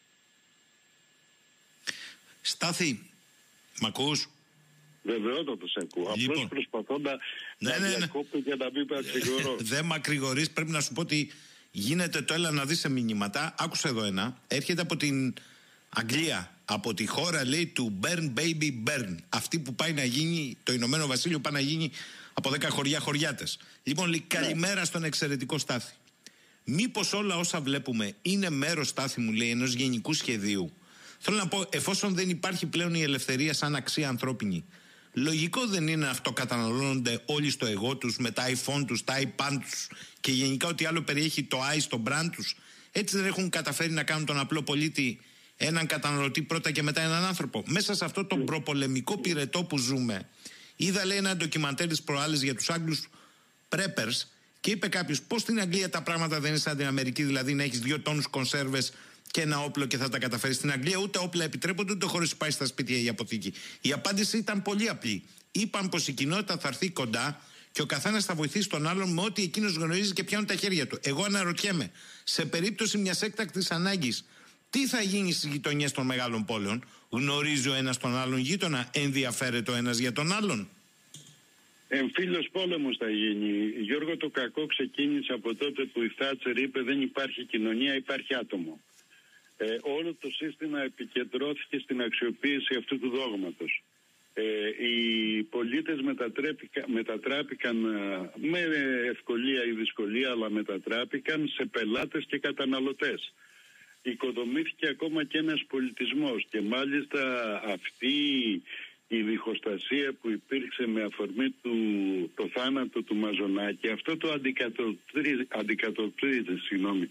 Στάθη, μ' ακούς? Βεβαιότατα σε ακούω. Λοιπόν. Απλώς προσπαθώ να διακόπτω για να μην μακρηγορώ. Δεν μακρηγορείς, πρέπει να σου πω ότι γίνεται το έλα να δεις σε μηνύματα. Άκουσε εδώ ένα. Έρχεται από την Αγγλία. Από τη χώρα, λέει, του Burn Baby Burn. Αυτή που πάει να γίνει, το Ηνωμένο Βασίλειο πάει να γίνει από 10 χωριά χωριάτες. Λοιπόν, λέει, καλημέρα στον εξαιρετικό Στάθη. Μήπως όλα όσα βλέπουμε είναι μέρος, Στάθη μου, λέει, ενός γενικού σχεδίου? Θέλω να πω, εφόσον δεν υπάρχει πλέον η ελευθερία σαν αξία ανθρώπινη, λογικό δεν είναι να αυτοκαταναλώνονται όλοι στο εγώ τους, με τα iPhone τους, τα iPad τους και γενικά ό,τι άλλο περιέχει το i στο brand τους? Έτσι δεν έχουν καταφέρει να κάνουν τον απλό πολίτη έναν καταναλωτή πρώτα και μετά έναν άνθρωπο? Μέσα σε αυτό τον προπολεμικό πυρετό που ζούμε, είδα, λέει, ένα ντοκιμαντέρ της προάλλες για τους Άγγλους preppers και είπε κάποιος, πώς στην Αγγλία τα πράγματα δεν είναι σαν την Αμερική, δηλαδή να έχεις 2 τόνους κονσέρβες και ένα όπλο και θα τα καταφέρει? Στην Αγγλία ούτε όπλα επιτρέπονται, ούτε χωρίς πάει στα σπίτια η αποθήκη. Η απάντηση ήταν πολύ απλή. Είπαν πως η κοινότητα θα έρθει κοντά και ο καθένας θα βοηθήσει τον άλλον με ό,τι εκείνος γνωρίζει και πιάνουν τα χέρια του. Εγώ αναρωτιέμαι, σε περίπτωση μιας έκτακτης ανάγκης, τι θα γίνει στις γειτονιές των μεγάλων πόλεων? Γνωρίζει ο ένας τον άλλον γείτονα? Ενδιαφέρεται ο ένας για τον άλλον? Εμφύλιος πόλεμος θα γίνει. Γιώργο, το κακό ξεκίνησε από τότε που η Θάτσερ είπε δεν υπάρχει κοινωνία, υπάρχει άτομο. Όλο το σύστημα επικεντρώθηκε στην αξιοποίηση αυτού του δόγματος. Οι πολίτες μετατράπηκαν με ευκολία ή δυσκολία, αλλά μετατράπηκαν σε πελάτες και καταναλωτές. Οικοδομήθηκε ακόμα και ένας πολιτισμός και μάλιστα αυτή η διχοστασία που υπήρξε με αφορμή το θάνατο του Μαζονάκη, αυτό το αντικατοπτρίζει,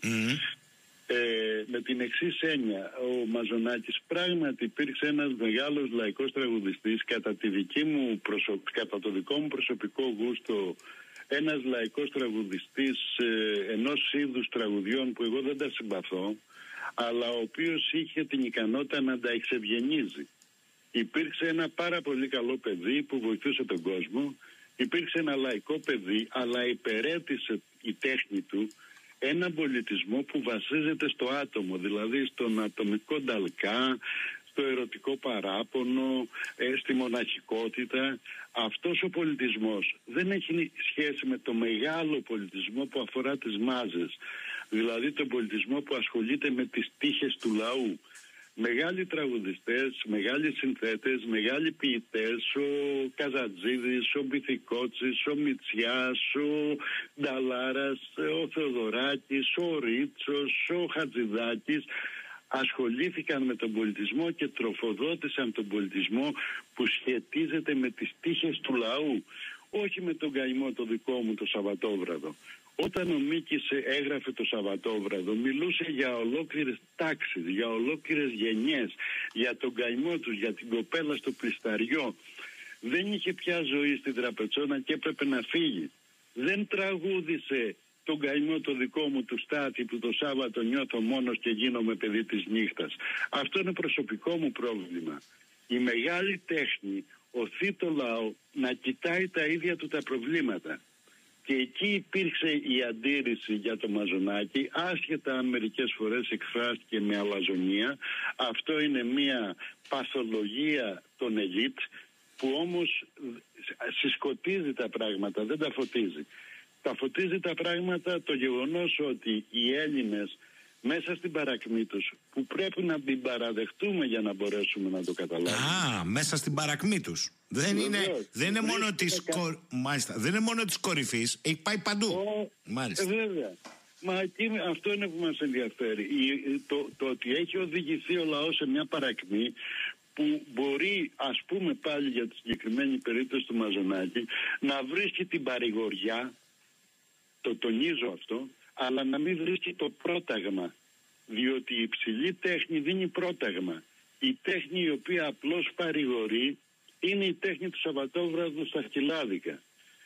με την εξής έννοια. Ο Μαζονάκης πράγματι υπήρξε ένας μεγάλος λαϊκός τραγουδιστής, κατά το δικό μου προσωπικό γούστο ένας λαϊκός τραγουδιστής ενός είδους τραγουδιών που εγώ δεν τα συμπαθώ, αλλά ο οποίος είχε την ικανότητα να τα εξευγενίζει. Υπήρξε ένα πάρα πολύ καλό παιδί που βοηθούσε τον κόσμο, υπήρξε ένα λαϊκό παιδί, αλλά υπερέτησε η τέχνη του έναν πολιτισμό που βασίζεται στο άτομο, δηλαδή στον ατομικό νταλκά, στο ερωτικό παράπονο, στη μοναχικότητα. Αυτός ο πολιτισμός δεν έχει σχέση με το μεγάλο πολιτισμό που αφορά τις μάζες, δηλαδή τον πολιτισμό που ασχολείται με τις τύχες του λαού. Μεγάλοι τραγουδιστές, μεγάλοι συνθέτες, μεγάλοι ποιητές, ο Καζατζίδης, ο Μπιθικότσης, ο Μητσιάς, ο Νταλάρας, ο Θεοδωράκης, ο Ρίτσος, ο Χατζηδάκης ασχολήθηκαν με τον πολιτισμό και τροφοδότησαν τον πολιτισμό που σχετίζεται με τις τύχες του λαού, όχι με τον καημό το δικό μου το Σαββατόβραδο. Όταν ο Μίκης έγραφε το Σαββατόβραδο, μιλούσε για ολόκληρες τάξεις, για ολόκληρες γενιές, για τον καημό τους, για την κοπέλα στο πλισταριό. Δεν είχε πια ζωή στην Τραπετσόνα και έπρεπε να φύγει. Δεν τραγούδισε τον καημό το δικό μου του Στάθη που το Σάββατο νιώθω μόνος και γίνομαι παιδί της νύχτας. Αυτό είναι προσωπικό μου πρόβλημα. Η μεγάλη τέχνη οθεί το λαό να κοιτάει τα ίδια του τα προβλήματα. Και εκεί υπήρξε η αντίρρηση για το Μαζονάκη, άσχετα αν μερικές φορές εκφράστηκε με αλαζονία. Αυτό είναι μια παθολογία των ελίτ που όμως συσκοτίζει τα πράγματα, δεν τα φωτίζει. Τα φωτίζει τα πράγματα το γεγονός ότι οι Έλληνες μέσα στην παρακμή τους, που πρέπει να την παραδεχτούμε για να μπορέσουμε να το καταλάβουμε. Μέσα στην παρακμή τους. Δεν είναι μόνο της κορυφής, έχει πάει παντού. Μάλιστα. Βέβαια. Μα εκεί αυτό είναι που μας ενδιαφέρει. Το ότι έχει οδηγηθεί ο λαός σε μια παρακμή που μπορεί, ας πούμε πάλι για τη συγκεκριμένη περίπτωση του Μαζονάκη, να βρίσκει την παρηγοριά, το τονίζω αυτό, αλλά να μην βρίσκει το πρόταγμα Διότι η υψηλή τέχνη δίνει πρόταγμα. Η τέχνη η οποία απλώς παρηγορεί είναι η τέχνη του Σαββατόβραδου στα Χιλάδικα.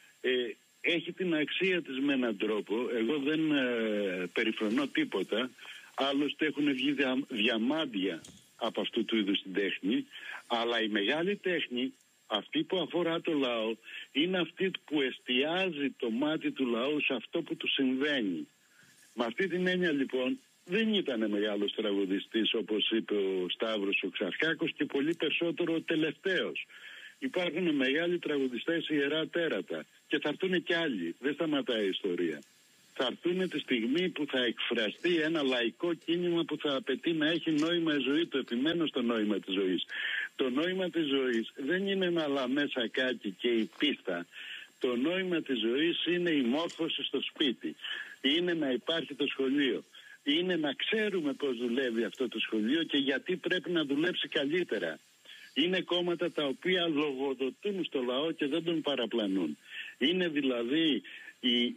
Έχει την αξία της με έναν τρόπο. Εγώ δεν περιφρονώ τίποτα. Άλλωστε έχουν βγει διαμάντια από αυτού του είδους την τέχνη. Αλλά η μεγάλη τέχνη, αυτή που αφορά το λαό, είναι αυτή που εστιάζει το μάτι του λαού σε αυτό που του συμβαίνει. Με αυτή την έννοια λοιπόν δεν ήταν μεγάλος τραγουδιστής όπως είπε ο Σταύρος ο Ξαρχάκος και πολύ περισσότερο ο τελευταίος. Υπάρχουν μεγάλοι τραγουδιστές ιερά τέρατα και θα έρθουν κι άλλοι. Δεν σταματάει η ιστορία. Θα έρθουν τη στιγμή που θα εκφραστεί ένα λαϊκό κίνημα που θα απαιτεί να έχει νόημα η ζωή. Το επιμένω στο νόημα της ζωής. Το νόημα της ζωής δεν είναι ένα λαμέ σακάκι και η πίστα. Το νόημα της ζωής είναι η μόρφωση στο σπίτι. Είναι να υπάρχει το σχολείο. Είναι να ξέρουμε πώς δουλεύει αυτό το σχολείο και γιατί πρέπει να δουλέψει καλύτερα. Είναι κόμματα τα οποία λογοδοτούν στο λαό και δεν τον παραπλανούν. Είναι δηλαδή η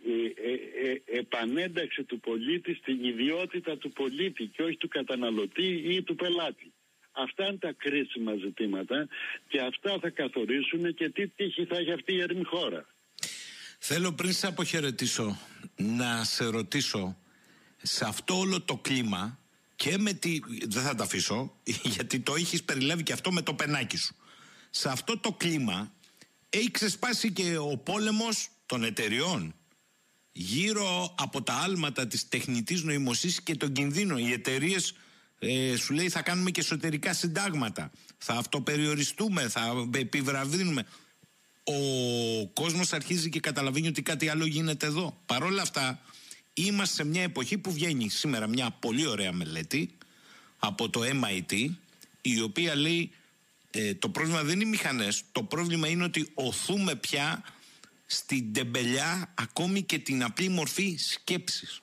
επανένταξη του πολίτη στην ιδιότητα του πολίτη και όχι του καταναλωτή ή του πελάτη. Αυτά είναι τα κρίσιμα ζητήματα και αυτά θα καθορίσουν και τι τύχη θα έχει αυτή η ερμή χώρα. Θέλω πριν σε αποχαιρετήσω να σε ρωτήσω, σε αυτό όλο το κλίμα και με τη... δεν θα τα αφήσω γιατί το έχεις περιλάβει και αυτό με το πενάκι σου. Σε αυτό το κλίμα έχει ξεσπάσει και ο πόλεμος των εταιριών γύρω από τα άλματα της τεχνητής νοημοσύνης και τον κινδύνο. Οι εταιρείες σου λέει θα κάνουμε και εσωτερικά συντάγματα, θα αυτοπεριοριστούμε, θα επιβραδύνουμε. Ο κόσμος αρχίζει και καταλαβαίνει ότι κάτι άλλο γίνεται εδώ. Παρ' όλα αυτά είμαστε σε μια εποχή που βγαίνει σήμερα μια πολύ ωραία μελέτη από το MIT, η οποία λέει το πρόβλημα δεν είναι οι μηχανές, το πρόβλημα είναι ότι οθούμε πια στην τεμπελιά ακόμη και την απλή μορφή σκέψης.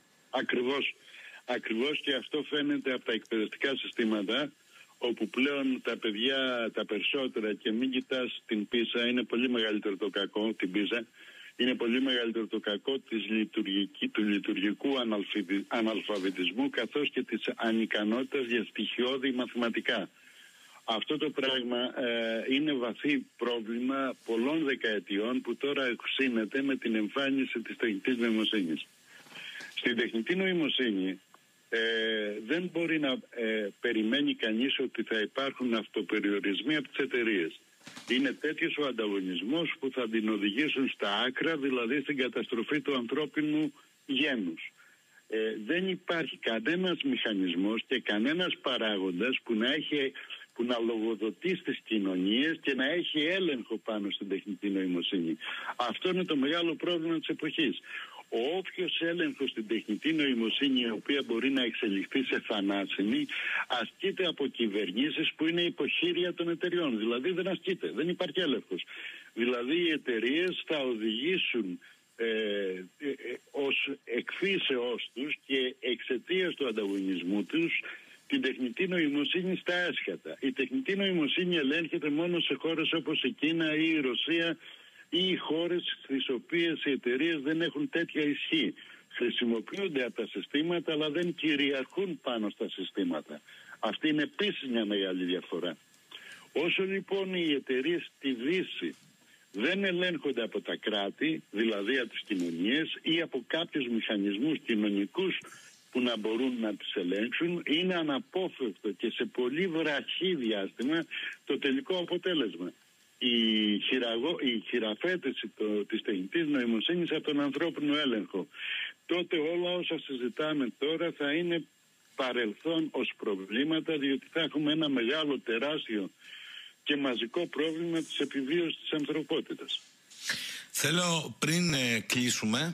Ακριβώς και αυτό φαίνεται από τα εκπαιδευτικά συστήματα, όπου πλέον τα παιδιά τα περισσότερα, και μην κοιτάς την πίσα, είναι πολύ μεγαλύτερο το κακό, την πίσα, είναι πολύ μεγαλύτερο το κακό του λειτουργικού αναλφαβητισμού καθώς και της ανικανότητας για στοιχειώδη μαθηματικά. Αυτό το πράγμα είναι βαθύ πρόβλημα πολλών δεκαετιών που τώρα οξύνεται με την εμφάνιση της τεχνητής νοημοσύνης. Στην τεχνητή νοημοσύνη δεν μπορεί να περιμένει κανείς ότι θα υπάρχουν αυτοπεριορισμοί από τις εταιρείες. Είναι τέτοιος ο ανταγωνισμός που θα την οδηγήσουν στα άκρα, δηλαδή στην καταστροφή του ανθρώπινου γένους. Δεν υπάρχει κανένας μηχανισμός και κανένας παράγοντας που να λογοδοτεί στις κοινωνίες και να έχει έλεγχο πάνω στην τεχνητή νοημοσύνη. Αυτό είναι το μεγάλο πρόβλημα της εποχής. Ο όποιος έλεγχος στην τεχνητή νοημοσύνη, η οποία μπορεί να εξελιχθεί σε θανάσιμη, ασκείται από κυβερνήσεις που είναι υποχείρια των εταιριών. Δηλαδή δεν ασκείται, δεν υπάρχει έλεγχος. Δηλαδή οι εταιρείες θα οδηγήσουν ως εκφύσεώς τους και εξαιτίας του ανταγωνισμού τους την τεχνητή νοημοσύνη στα έσχατα. Η τεχνητή νοημοσύνη ελέγχεται μόνο σε χώρες όπως η Κίνα ή η Ρωσία ή οι χώρες στις οποίες οι εταιρείες δεν έχουν τέτοια ισχύ. Χρησιμοποιούνται από τα συστήματα αλλά δεν κυριαρχούν πάνω στα συστήματα. Αυτή είναι επίσης μια μεγάλη διαφορά. Όσο λοιπόν οι εταιρείες στη Δύση δεν ελέγχονται από τα κράτη, δηλαδή από τις κοινωνίες ή από κάποιους μηχανισμούς κοινωνικούς που να μπορούν να τις ελέγξουν, είναι αναπόφευκτο και σε πολύ βραχύ διάστημα το τελικό αποτέλεσμα. Η χειραφέτηση της τεχνητής νοημοσύνης από τον ανθρώπινο έλεγχο. Τότε όλα όσα συζητάμε τώρα θα είναι παρελθόν ως προβλήματα, διότι θα έχουμε ένα μεγάλο, τεράστιο και μαζικό πρόβλημα της επιβίωσης της ανθρωπότητας. Θέλω πριν κλείσουμε,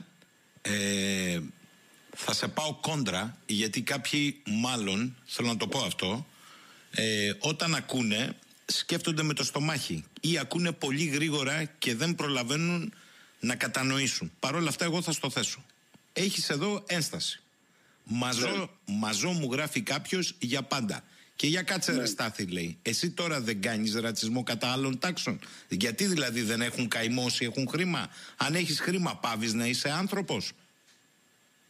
θα σε πάω κόντρα, γιατί κάποιοι μάλλον, θέλω να το πω αυτό, όταν ακούνε σκέφτονται με το στομάχι ή ακούνε πολύ γρήγορα και δεν προλαβαίνουν να κατανοήσουν. Παρ' όλα αυτά εγώ θα στο θέσω. Έχεις εδώ ένσταση. Μαζό μου γράφει κάποιος για πάντα. Και για κάτσε ρε Στάθη, λέει. Εσύ τώρα δεν κάνεις ρατσισμό κατά άλλων τάξεων? Γιατί δηλαδή δεν έχουν καημό όσοι έχουν χρήμα? Αν έχεις χρήμα πάβεις να είσαι άνθρωπος?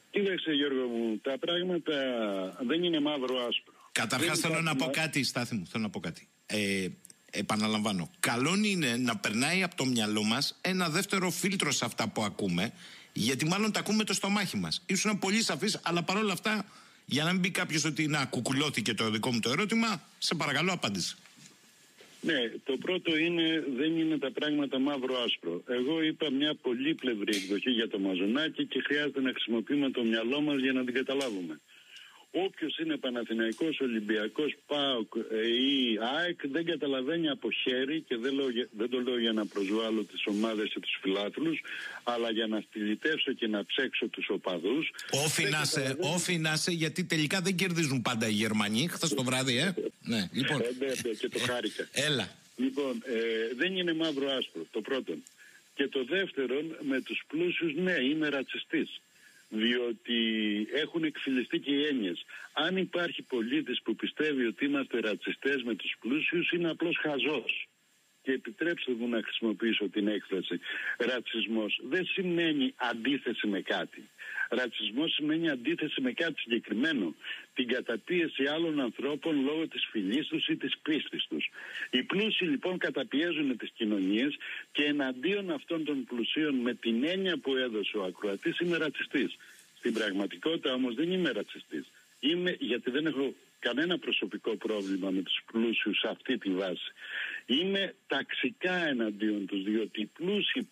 Κοίταξε Γιώργο μου, τα πράγματα δεν είναι μαύρο-άσπρο. Καταρχάς θέλω να πω κάτι, Στάθη μου, θέλω να πω κάτι. Επαναλαμβάνω, καλό είναι να περνάει από το μυαλό μας ένα δεύτερο φίλτρο σε αυτά που ακούμε, γιατί μάλλον τα ακούμε το στομάχι μας. Ήσουν πολύ σαφής, αλλά παρόλα αυτά, για να μην πει κάποιος ότι να κουκουλώθηκε το δικό μου το ερώτημα, σε παρακαλώ απάντησε. Ναι, το πρώτο είναι, δεν είναι τα πράγματα μαύρο-άσπρο. Εγώ είπα μια πολύπλευρη εκδοχή για το Μαζονάκι και χρειάζεται να χρησιμοποιούμε το μυαλό μας για να την καταλάβουμε. Όποιος είναι Παναθηναϊκός, Ολυμπιακός, ΠΑΟΚ ή ΑΕΚ δεν καταλαβαίνει από χέρι, και δεν το λέω για να προσβάλλω τις ομάδες και τους φιλάθλους, αλλά για να στυλιτεύσω και να ψέξω τους οπαδούς. Όφι να σε, γιατί τελικά δεν κερδίζουν πάντα οι Γερμανοί. Χθες το βράδυ, Ναι, λοιπόν. Και το χάρηκα. Έλα. Λοιπόν, δεν είναι μαύρο άσπρο, το πρώτον. Και το δεύτερον, με τους πλούσιους, ναι, είμαι ρατσιστής. Διότι έχουν εκφυλιστεί και οι έννοιες. Αν υπάρχει πολίτης που πιστεύει ότι είμαστε ρατσιστές με τους πλούσιους, είναι απλώς χαζός. Και επιτρέψτε μου να χρησιμοποιήσω την έκφραση. Ρατσισμός δεν σημαίνει αντίθεση με κάτι. Ρατσισμός σημαίνει αντίθεση με κάτι συγκεκριμένο. Την καταπίεση άλλων ανθρώπων λόγω της φυλής τους ή της πίστης τους. Οι πλούσιοι λοιπόν καταπιέζουν τις κοινωνίες, και εναντίον αυτών των πλουσίων, με την έννοια που έδωσε ο ακροατής, είμαι ρατσιστής. Στην πραγματικότητα όμως δεν είμαι ρατσιστής. Γιατί δεν έχω κανένα προσωπικό πρόβλημα με τους πλούσιους σε αυτή τη βάση. Είμαι ταξικά εναντίον τους, διότι οι πλούσιοι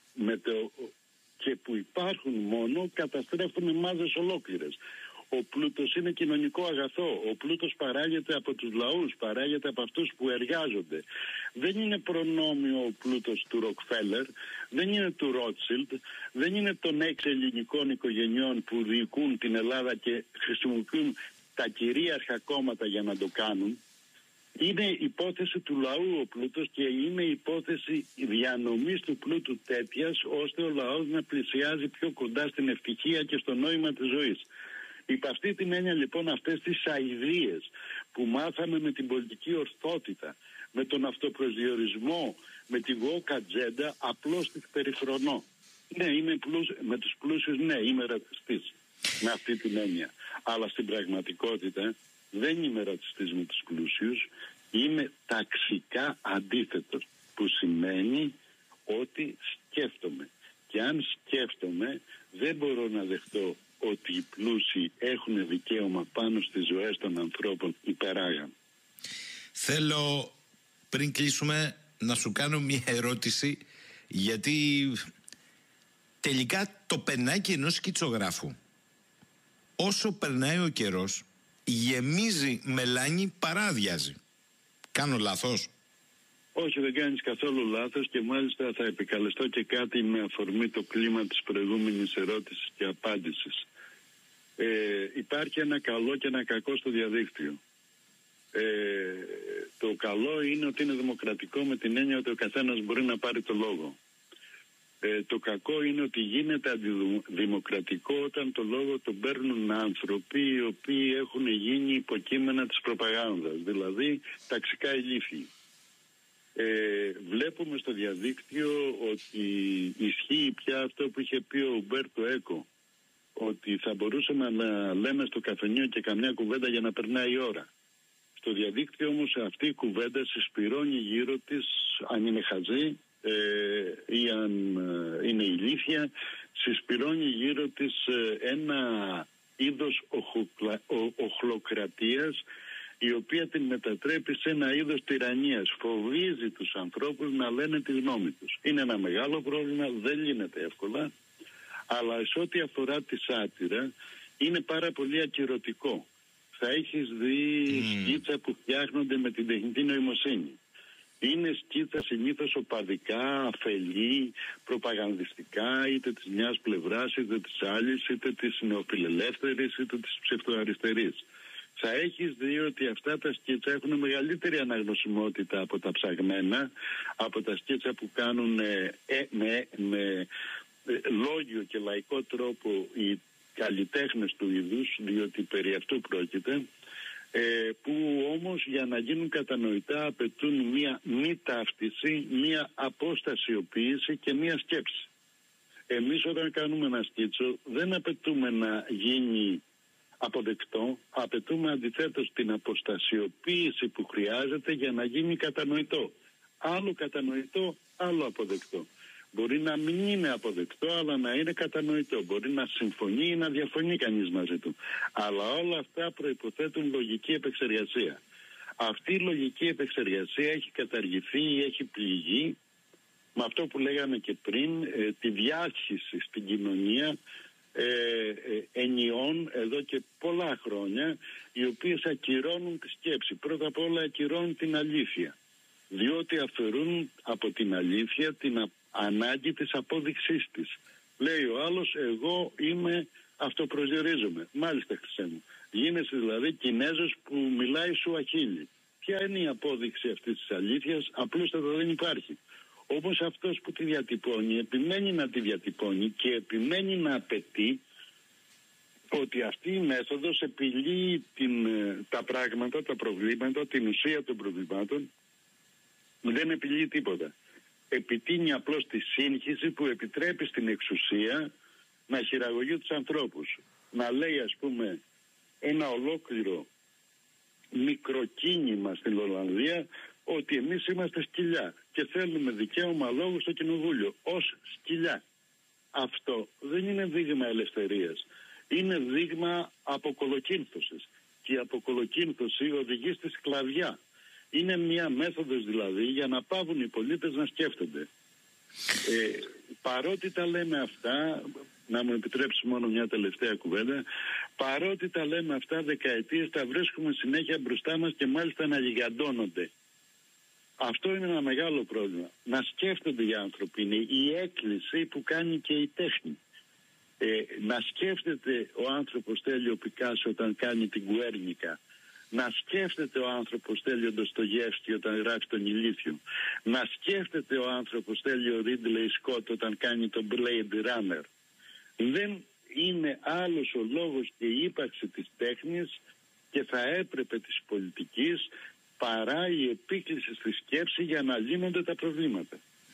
και που υπάρχουν μόνο καταστρέφουν μάζες ολόκληρες. Ο πλούτος είναι κοινωνικό αγαθό. Ο πλούτος παράγεται από τους λαούς, παράγεται από αυτούς που εργάζονται. Δεν είναι προνόμιο ο πλούτος του Ροκφέλερ, δεν είναι του Ρότσιλντ, δεν είναι των 6 ελληνικών οικογενειών που διοικούν την Ελλάδα και χρησιμοποιούν τα κυρίαρχα κόμματα για να το κάνουν. Είναι υπόθεση του λαού ο πλούτος, και είναι υπόθεση διανομής του πλούτου τέτοιας ώστε ο λαός να πλησιάζει πιο κοντά στην ευτυχία και στο νόημα της ζωής. Υπ' αυτή την έννοια λοιπόν, αυτές τις αηδίες που μάθαμε με την πολιτική ορθότητα, με τον αυτοπροσδιορισμό, με την woke ατζέντα, απλώς τις περιφρονώ. Ναι, με τους πλούσιους, ναι, είμαι ρατσιστής με αυτή την έννοια. Αλλά στην πραγματικότητα δεν είμαι ρατσιστής με τους πλούσιους, είμαι ταξικά αντίθετος, που σημαίνει ότι σκέφτομαι. Και αν σκέφτομαι, δεν μπορώ να δεχτώ ότι οι πλούσιοι έχουν δικαίωμα πάνω στις ζωές των ανθρώπων υπεράγαν. Θέλω πριν κλείσουμε να σου κάνω μια ερώτηση, γιατί τελικά το πενάκι ενός σκητσογράφου, όσο περνάει ο καιρός, γεμίζει μελάνι παρά αδειάζει. Κάνω λάθος? Όχι, δεν κάνεις καθόλου λάθος, και μάλιστα θα επικαλεστώ και κάτι με αφορμή το κλίμα της προηγούμενης ερώτησης και απάντησης. Υπάρχει ένα καλό και ένα κακό στο διαδίκτυο. Το καλό είναι ότι είναι δημοκρατικό, με την έννοια ότι ο καθένας μπορεί να πάρει το λόγο. Το κακό είναι ότι γίνεται αντιδημοκρατικό όταν το λόγο τον παίρνουν άνθρωποι οι οποίοι έχουν γίνει υποκείμενα της προπαγάνδας, δηλαδή ταξικά ηλίθιοι. Βλέπουμε στο διαδίκτυο ότι ισχύει πια αυτό που είχε πει ο Ουμπέρτο Έκο, ότι θα μπορούσαμε να λέμε στο καφενείο και καμιά κουβέντα για να περνάει η ώρα. Στο διαδίκτυο όμως αυτή η κουβέντα συσπυρώνει γύρω της, αν είναι χαζή ή αν είναι ηλίθια, συσπυρώνει γύρω της ένα είδος οχλοκρατίας, η οποία την μετατρέπει σε ένα είδος τυραννίας. Φοβίζει τους ανθρώπους να λένε τη γνώμη τους. Είναι ένα μεγάλο πρόβλημα, δεν λύνεται εύκολα, αλλά σε ό,τι αφορά τη σάτυρα είναι πάρα πολύ ακυρωτικό. Θα έχεις δει σκίτσα που φτιάχνονται με την τεχνητή νοημοσύνη. Είναι σκίτσα συνήθως οπαδικά, αφελή, προπαγανδιστικά, είτε της μιας πλευράς, είτε της άλλης, είτε της νεοφιλελεύθερης, είτε της ψευτοαριστερής. Θα έχεις δει ότι αυτά τα σκίτσα έχουν μεγαλύτερη αναγνωσιμότητα από τα ψαγμένα, από τα σκίτσα που κάνουν με λόγιο και λαϊκό τρόπο οι καλλιτέχνες του είδους, διότι περί αυτού πρόκειται, που όμως για να γίνουν κατανοητά απαιτούν μία μη ταύτιση, μία αποστασιοποίηση και μία σκέψη. Εμείς όταν κάνουμε ένα σκίτσο δεν απαιτούμε να γίνει αποδεκτό, απαιτούμε αντιθέτως την αποστασιοποίηση που χρειάζεται για να γίνει κατανοητό. Άλλο κατανοητό, άλλο αποδεκτό. Μπορεί να μην είναι αποδεκτό, αλλά να είναι κατανοητό. Μπορεί να συμφωνεί ή να διαφωνεί κανείς μαζί του. Αλλά όλα αυτά προϋποθέτουν λογική επεξεργασία. Αυτή η λογική επεξεργασία έχει καταργηθεί ή έχει πληγεί με αυτό που λέγαμε και πριν, τη διάχυση στην κοινωνία ενιών εδώ και πολλά χρόνια, οι οποίες ακυρώνουν τη σκέψη. Πρώτα απ' όλα ακυρώνουν την αλήθεια, διότι αφαιρούν από την αλήθεια την ανάγκη της απόδειξής της. Λέει ο άλλος, εγώ αυτοπροσδιορίζομαι. Μάλιστα, Χρυσέ μου. Γίνεσαι δηλαδή Κινέζος που μιλάει Σουαχίλι. Ποια είναι η απόδειξη αυτής της αλήθειας? Απλούστατα δεν υπάρχει. Όμως αυτός που τη διατυπώνει επιμένει να τη διατυπώνει και επιμένει να απαιτεί ότι αυτή η μέθοδος επιλύει τα πράγματα, τα προβλήματα, την ουσία των προβλημάτων. Δεν επιλύει τίποτα. Επιτείνει απλώς τη σύγχυση που επιτρέπει στην εξουσία να χειραγωγεί τους ανθρώπους. Να λέει, ας πούμε, ένα ολόκληρο μικροκίνημα στην Ολλανδία ότι εμείς είμαστε σκυλιά και θέλουμε δικαίωμα λόγου στο κοινοβούλιο ως σκυλιά. Αυτό δεν είναι δείγμα ελευθερίας. Είναι δείγμα αποκολοκύνθωσης. Και η αποκολοκύνθωση οδηγεί στη σκλαβιά. Είναι μια μέθοδος δηλαδή για να πάβουν οι πολίτες να σκέφτονται. Παρότι τα λέμε αυτά, να μου επιτρέψει μόνο μια τελευταία κουβέντα, παρότι τα λέμε αυτά δεκαετίες, τα βρίσκουμε συνέχεια μπροστά μας και μάλιστα να γιγαντώνονται. Αυτό είναι ένα μεγάλο πρόβλημα. Να σκέφτονται οι άνθρωποι. Είναι η έκκληση που κάνει και η τέχνη. Να σκέφτεται ο άνθρωπος Τέλειο Πικάσο όταν κάνει την Γκουέρνικα. Να σκέφτεται ο άνθρωπος Τέλειο Ντοστογεύσκι όταν γράφει τον Ηλίθιο. Να σκέφτεται ο άνθρωπος Τέλειο Ρίντλεϊ Σκότ όταν κάνει τον Blade Runner. Δεν είναι άλλος ο λόγος και η ύπαρξη της τέχνης και θα έπρεπε της πολιτικής παρά η επίκληση στη σκέψη για να λύνονται τα προβλήματα.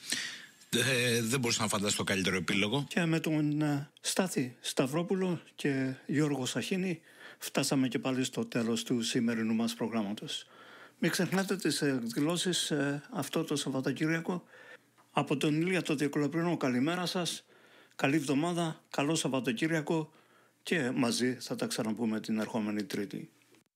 Δεν μπορούσα να φανταστώ καλύτερο επίλογο. Και με τον Στάθη Σταυρόπουλο και Γιώργο Σαχίνη φτάσαμε και πάλι στο τέλος του σημερινού μας προγράμματος. Μην ξεχνάτε τις εκδηλώσεις αυτό το Σαββατοκύριακο. Από τον Ηλία το Διακολαπρινό, καλημέρα σας. Καλή εβδομάδα, καλό Σαββατοκύριακο και μαζί θα τα ξαναπούμε την ερχόμενη Τρίτη.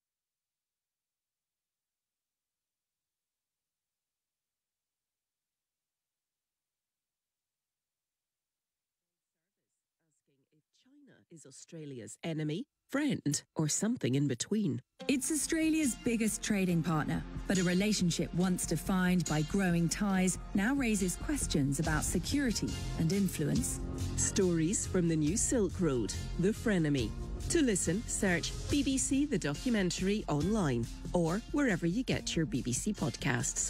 Is Australia's enemy, friend, or something in between? It's Australia's biggest trading partner, but a relationship once defined by growing ties now raises questions about security and influence. Stories from the new Silk Road, the frenemy. To listen, search BBC The Documentary online or wherever you get your BBC podcasts.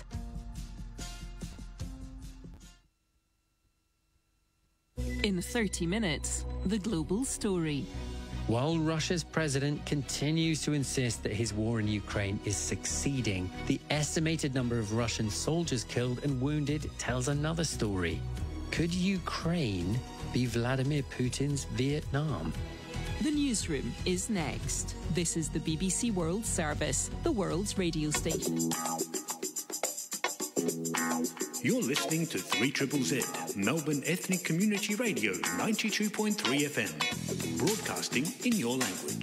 In 30 minutes, the global story. While Russia's president continues to insist that his war in Ukraine is succeeding, the estimated number of Russian soldiers killed and wounded tells another story. Could Ukraine be Vladimir Putin's Vietnam? The newsroom is next. This is the BBC World Service, the world's radio station. You're listening to 3ZZZ, Melbourne Ethnic Community Radio 92.3 FM, broadcasting in your language.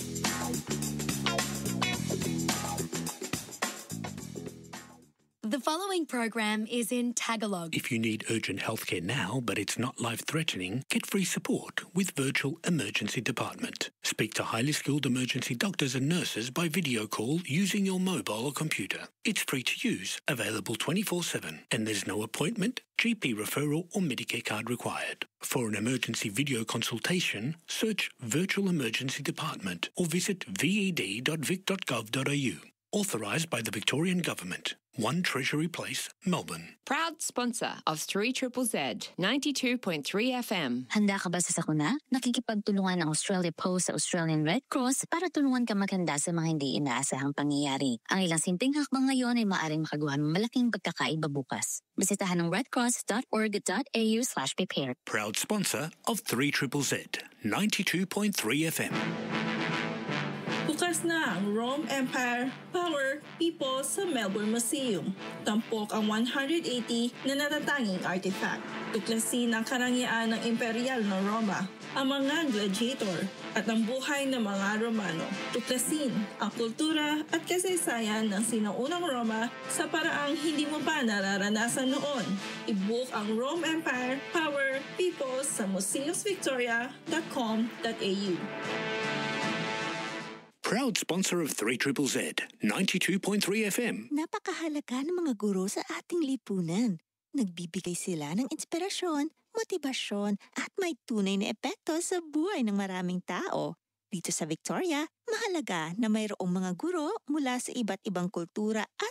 The following program is in Tagalog. If you need urgent healthcare now, but it's not life-threatening, get free support with Virtual Emergency Department. Speak to highly skilled emergency doctors and nurses by video call using your mobile or computer. It's free to use, available 24/7, and there's no appointment, GP referral or Medicare card required. For an emergency video consultation, search Virtual Emergency Department or visit ved.vic.gov.au. Authorised by the Victorian Government. 1 Treasury Place, Melbourne. Proud sponsor of 3ZZZ 92.3 FM. Handa ka ba sa sakuna? Nakikipagtulungan ng Australia Post sa Australian Red Cross para tulungan ka maghanda sa mga hindi inaasahang pangyayari. Ang ilang simpleng hakbang ngayon ay maaaring makagawa ng malaking pagkakaiba bukas. Bisitahan ng redcross.org.au/prepare. Proud sponsor of 3ZZZ 92.3 FM. Bukas na ang Rome Empire, Power, People sa Melbourne Museum. Tampok ang 180 na natatanging artifact. Tuklasin ang karangyaan ng imperial na Roma, ang mga gladiator, at ang buhay ng mga Romano. Tuklasin ang kultura at kasaysayan ng sinaunang Roma sa paraang hindi mo pa nararanasan noon. I-book ang Rome Empire, Power, People sa museumsvictoria.com.au. Proud sponsor of 3ZZZ 92.3 FM. Napakahalaga ng mga guro sa ating lipunan. Nagbibigay sila ng inspirasyon, motibasyon at may tunay na epekto sa buhay ng maraming tao. Dito sa Victoria, mahalaga na mayroong mga guro mula sa iba't ibang kultura at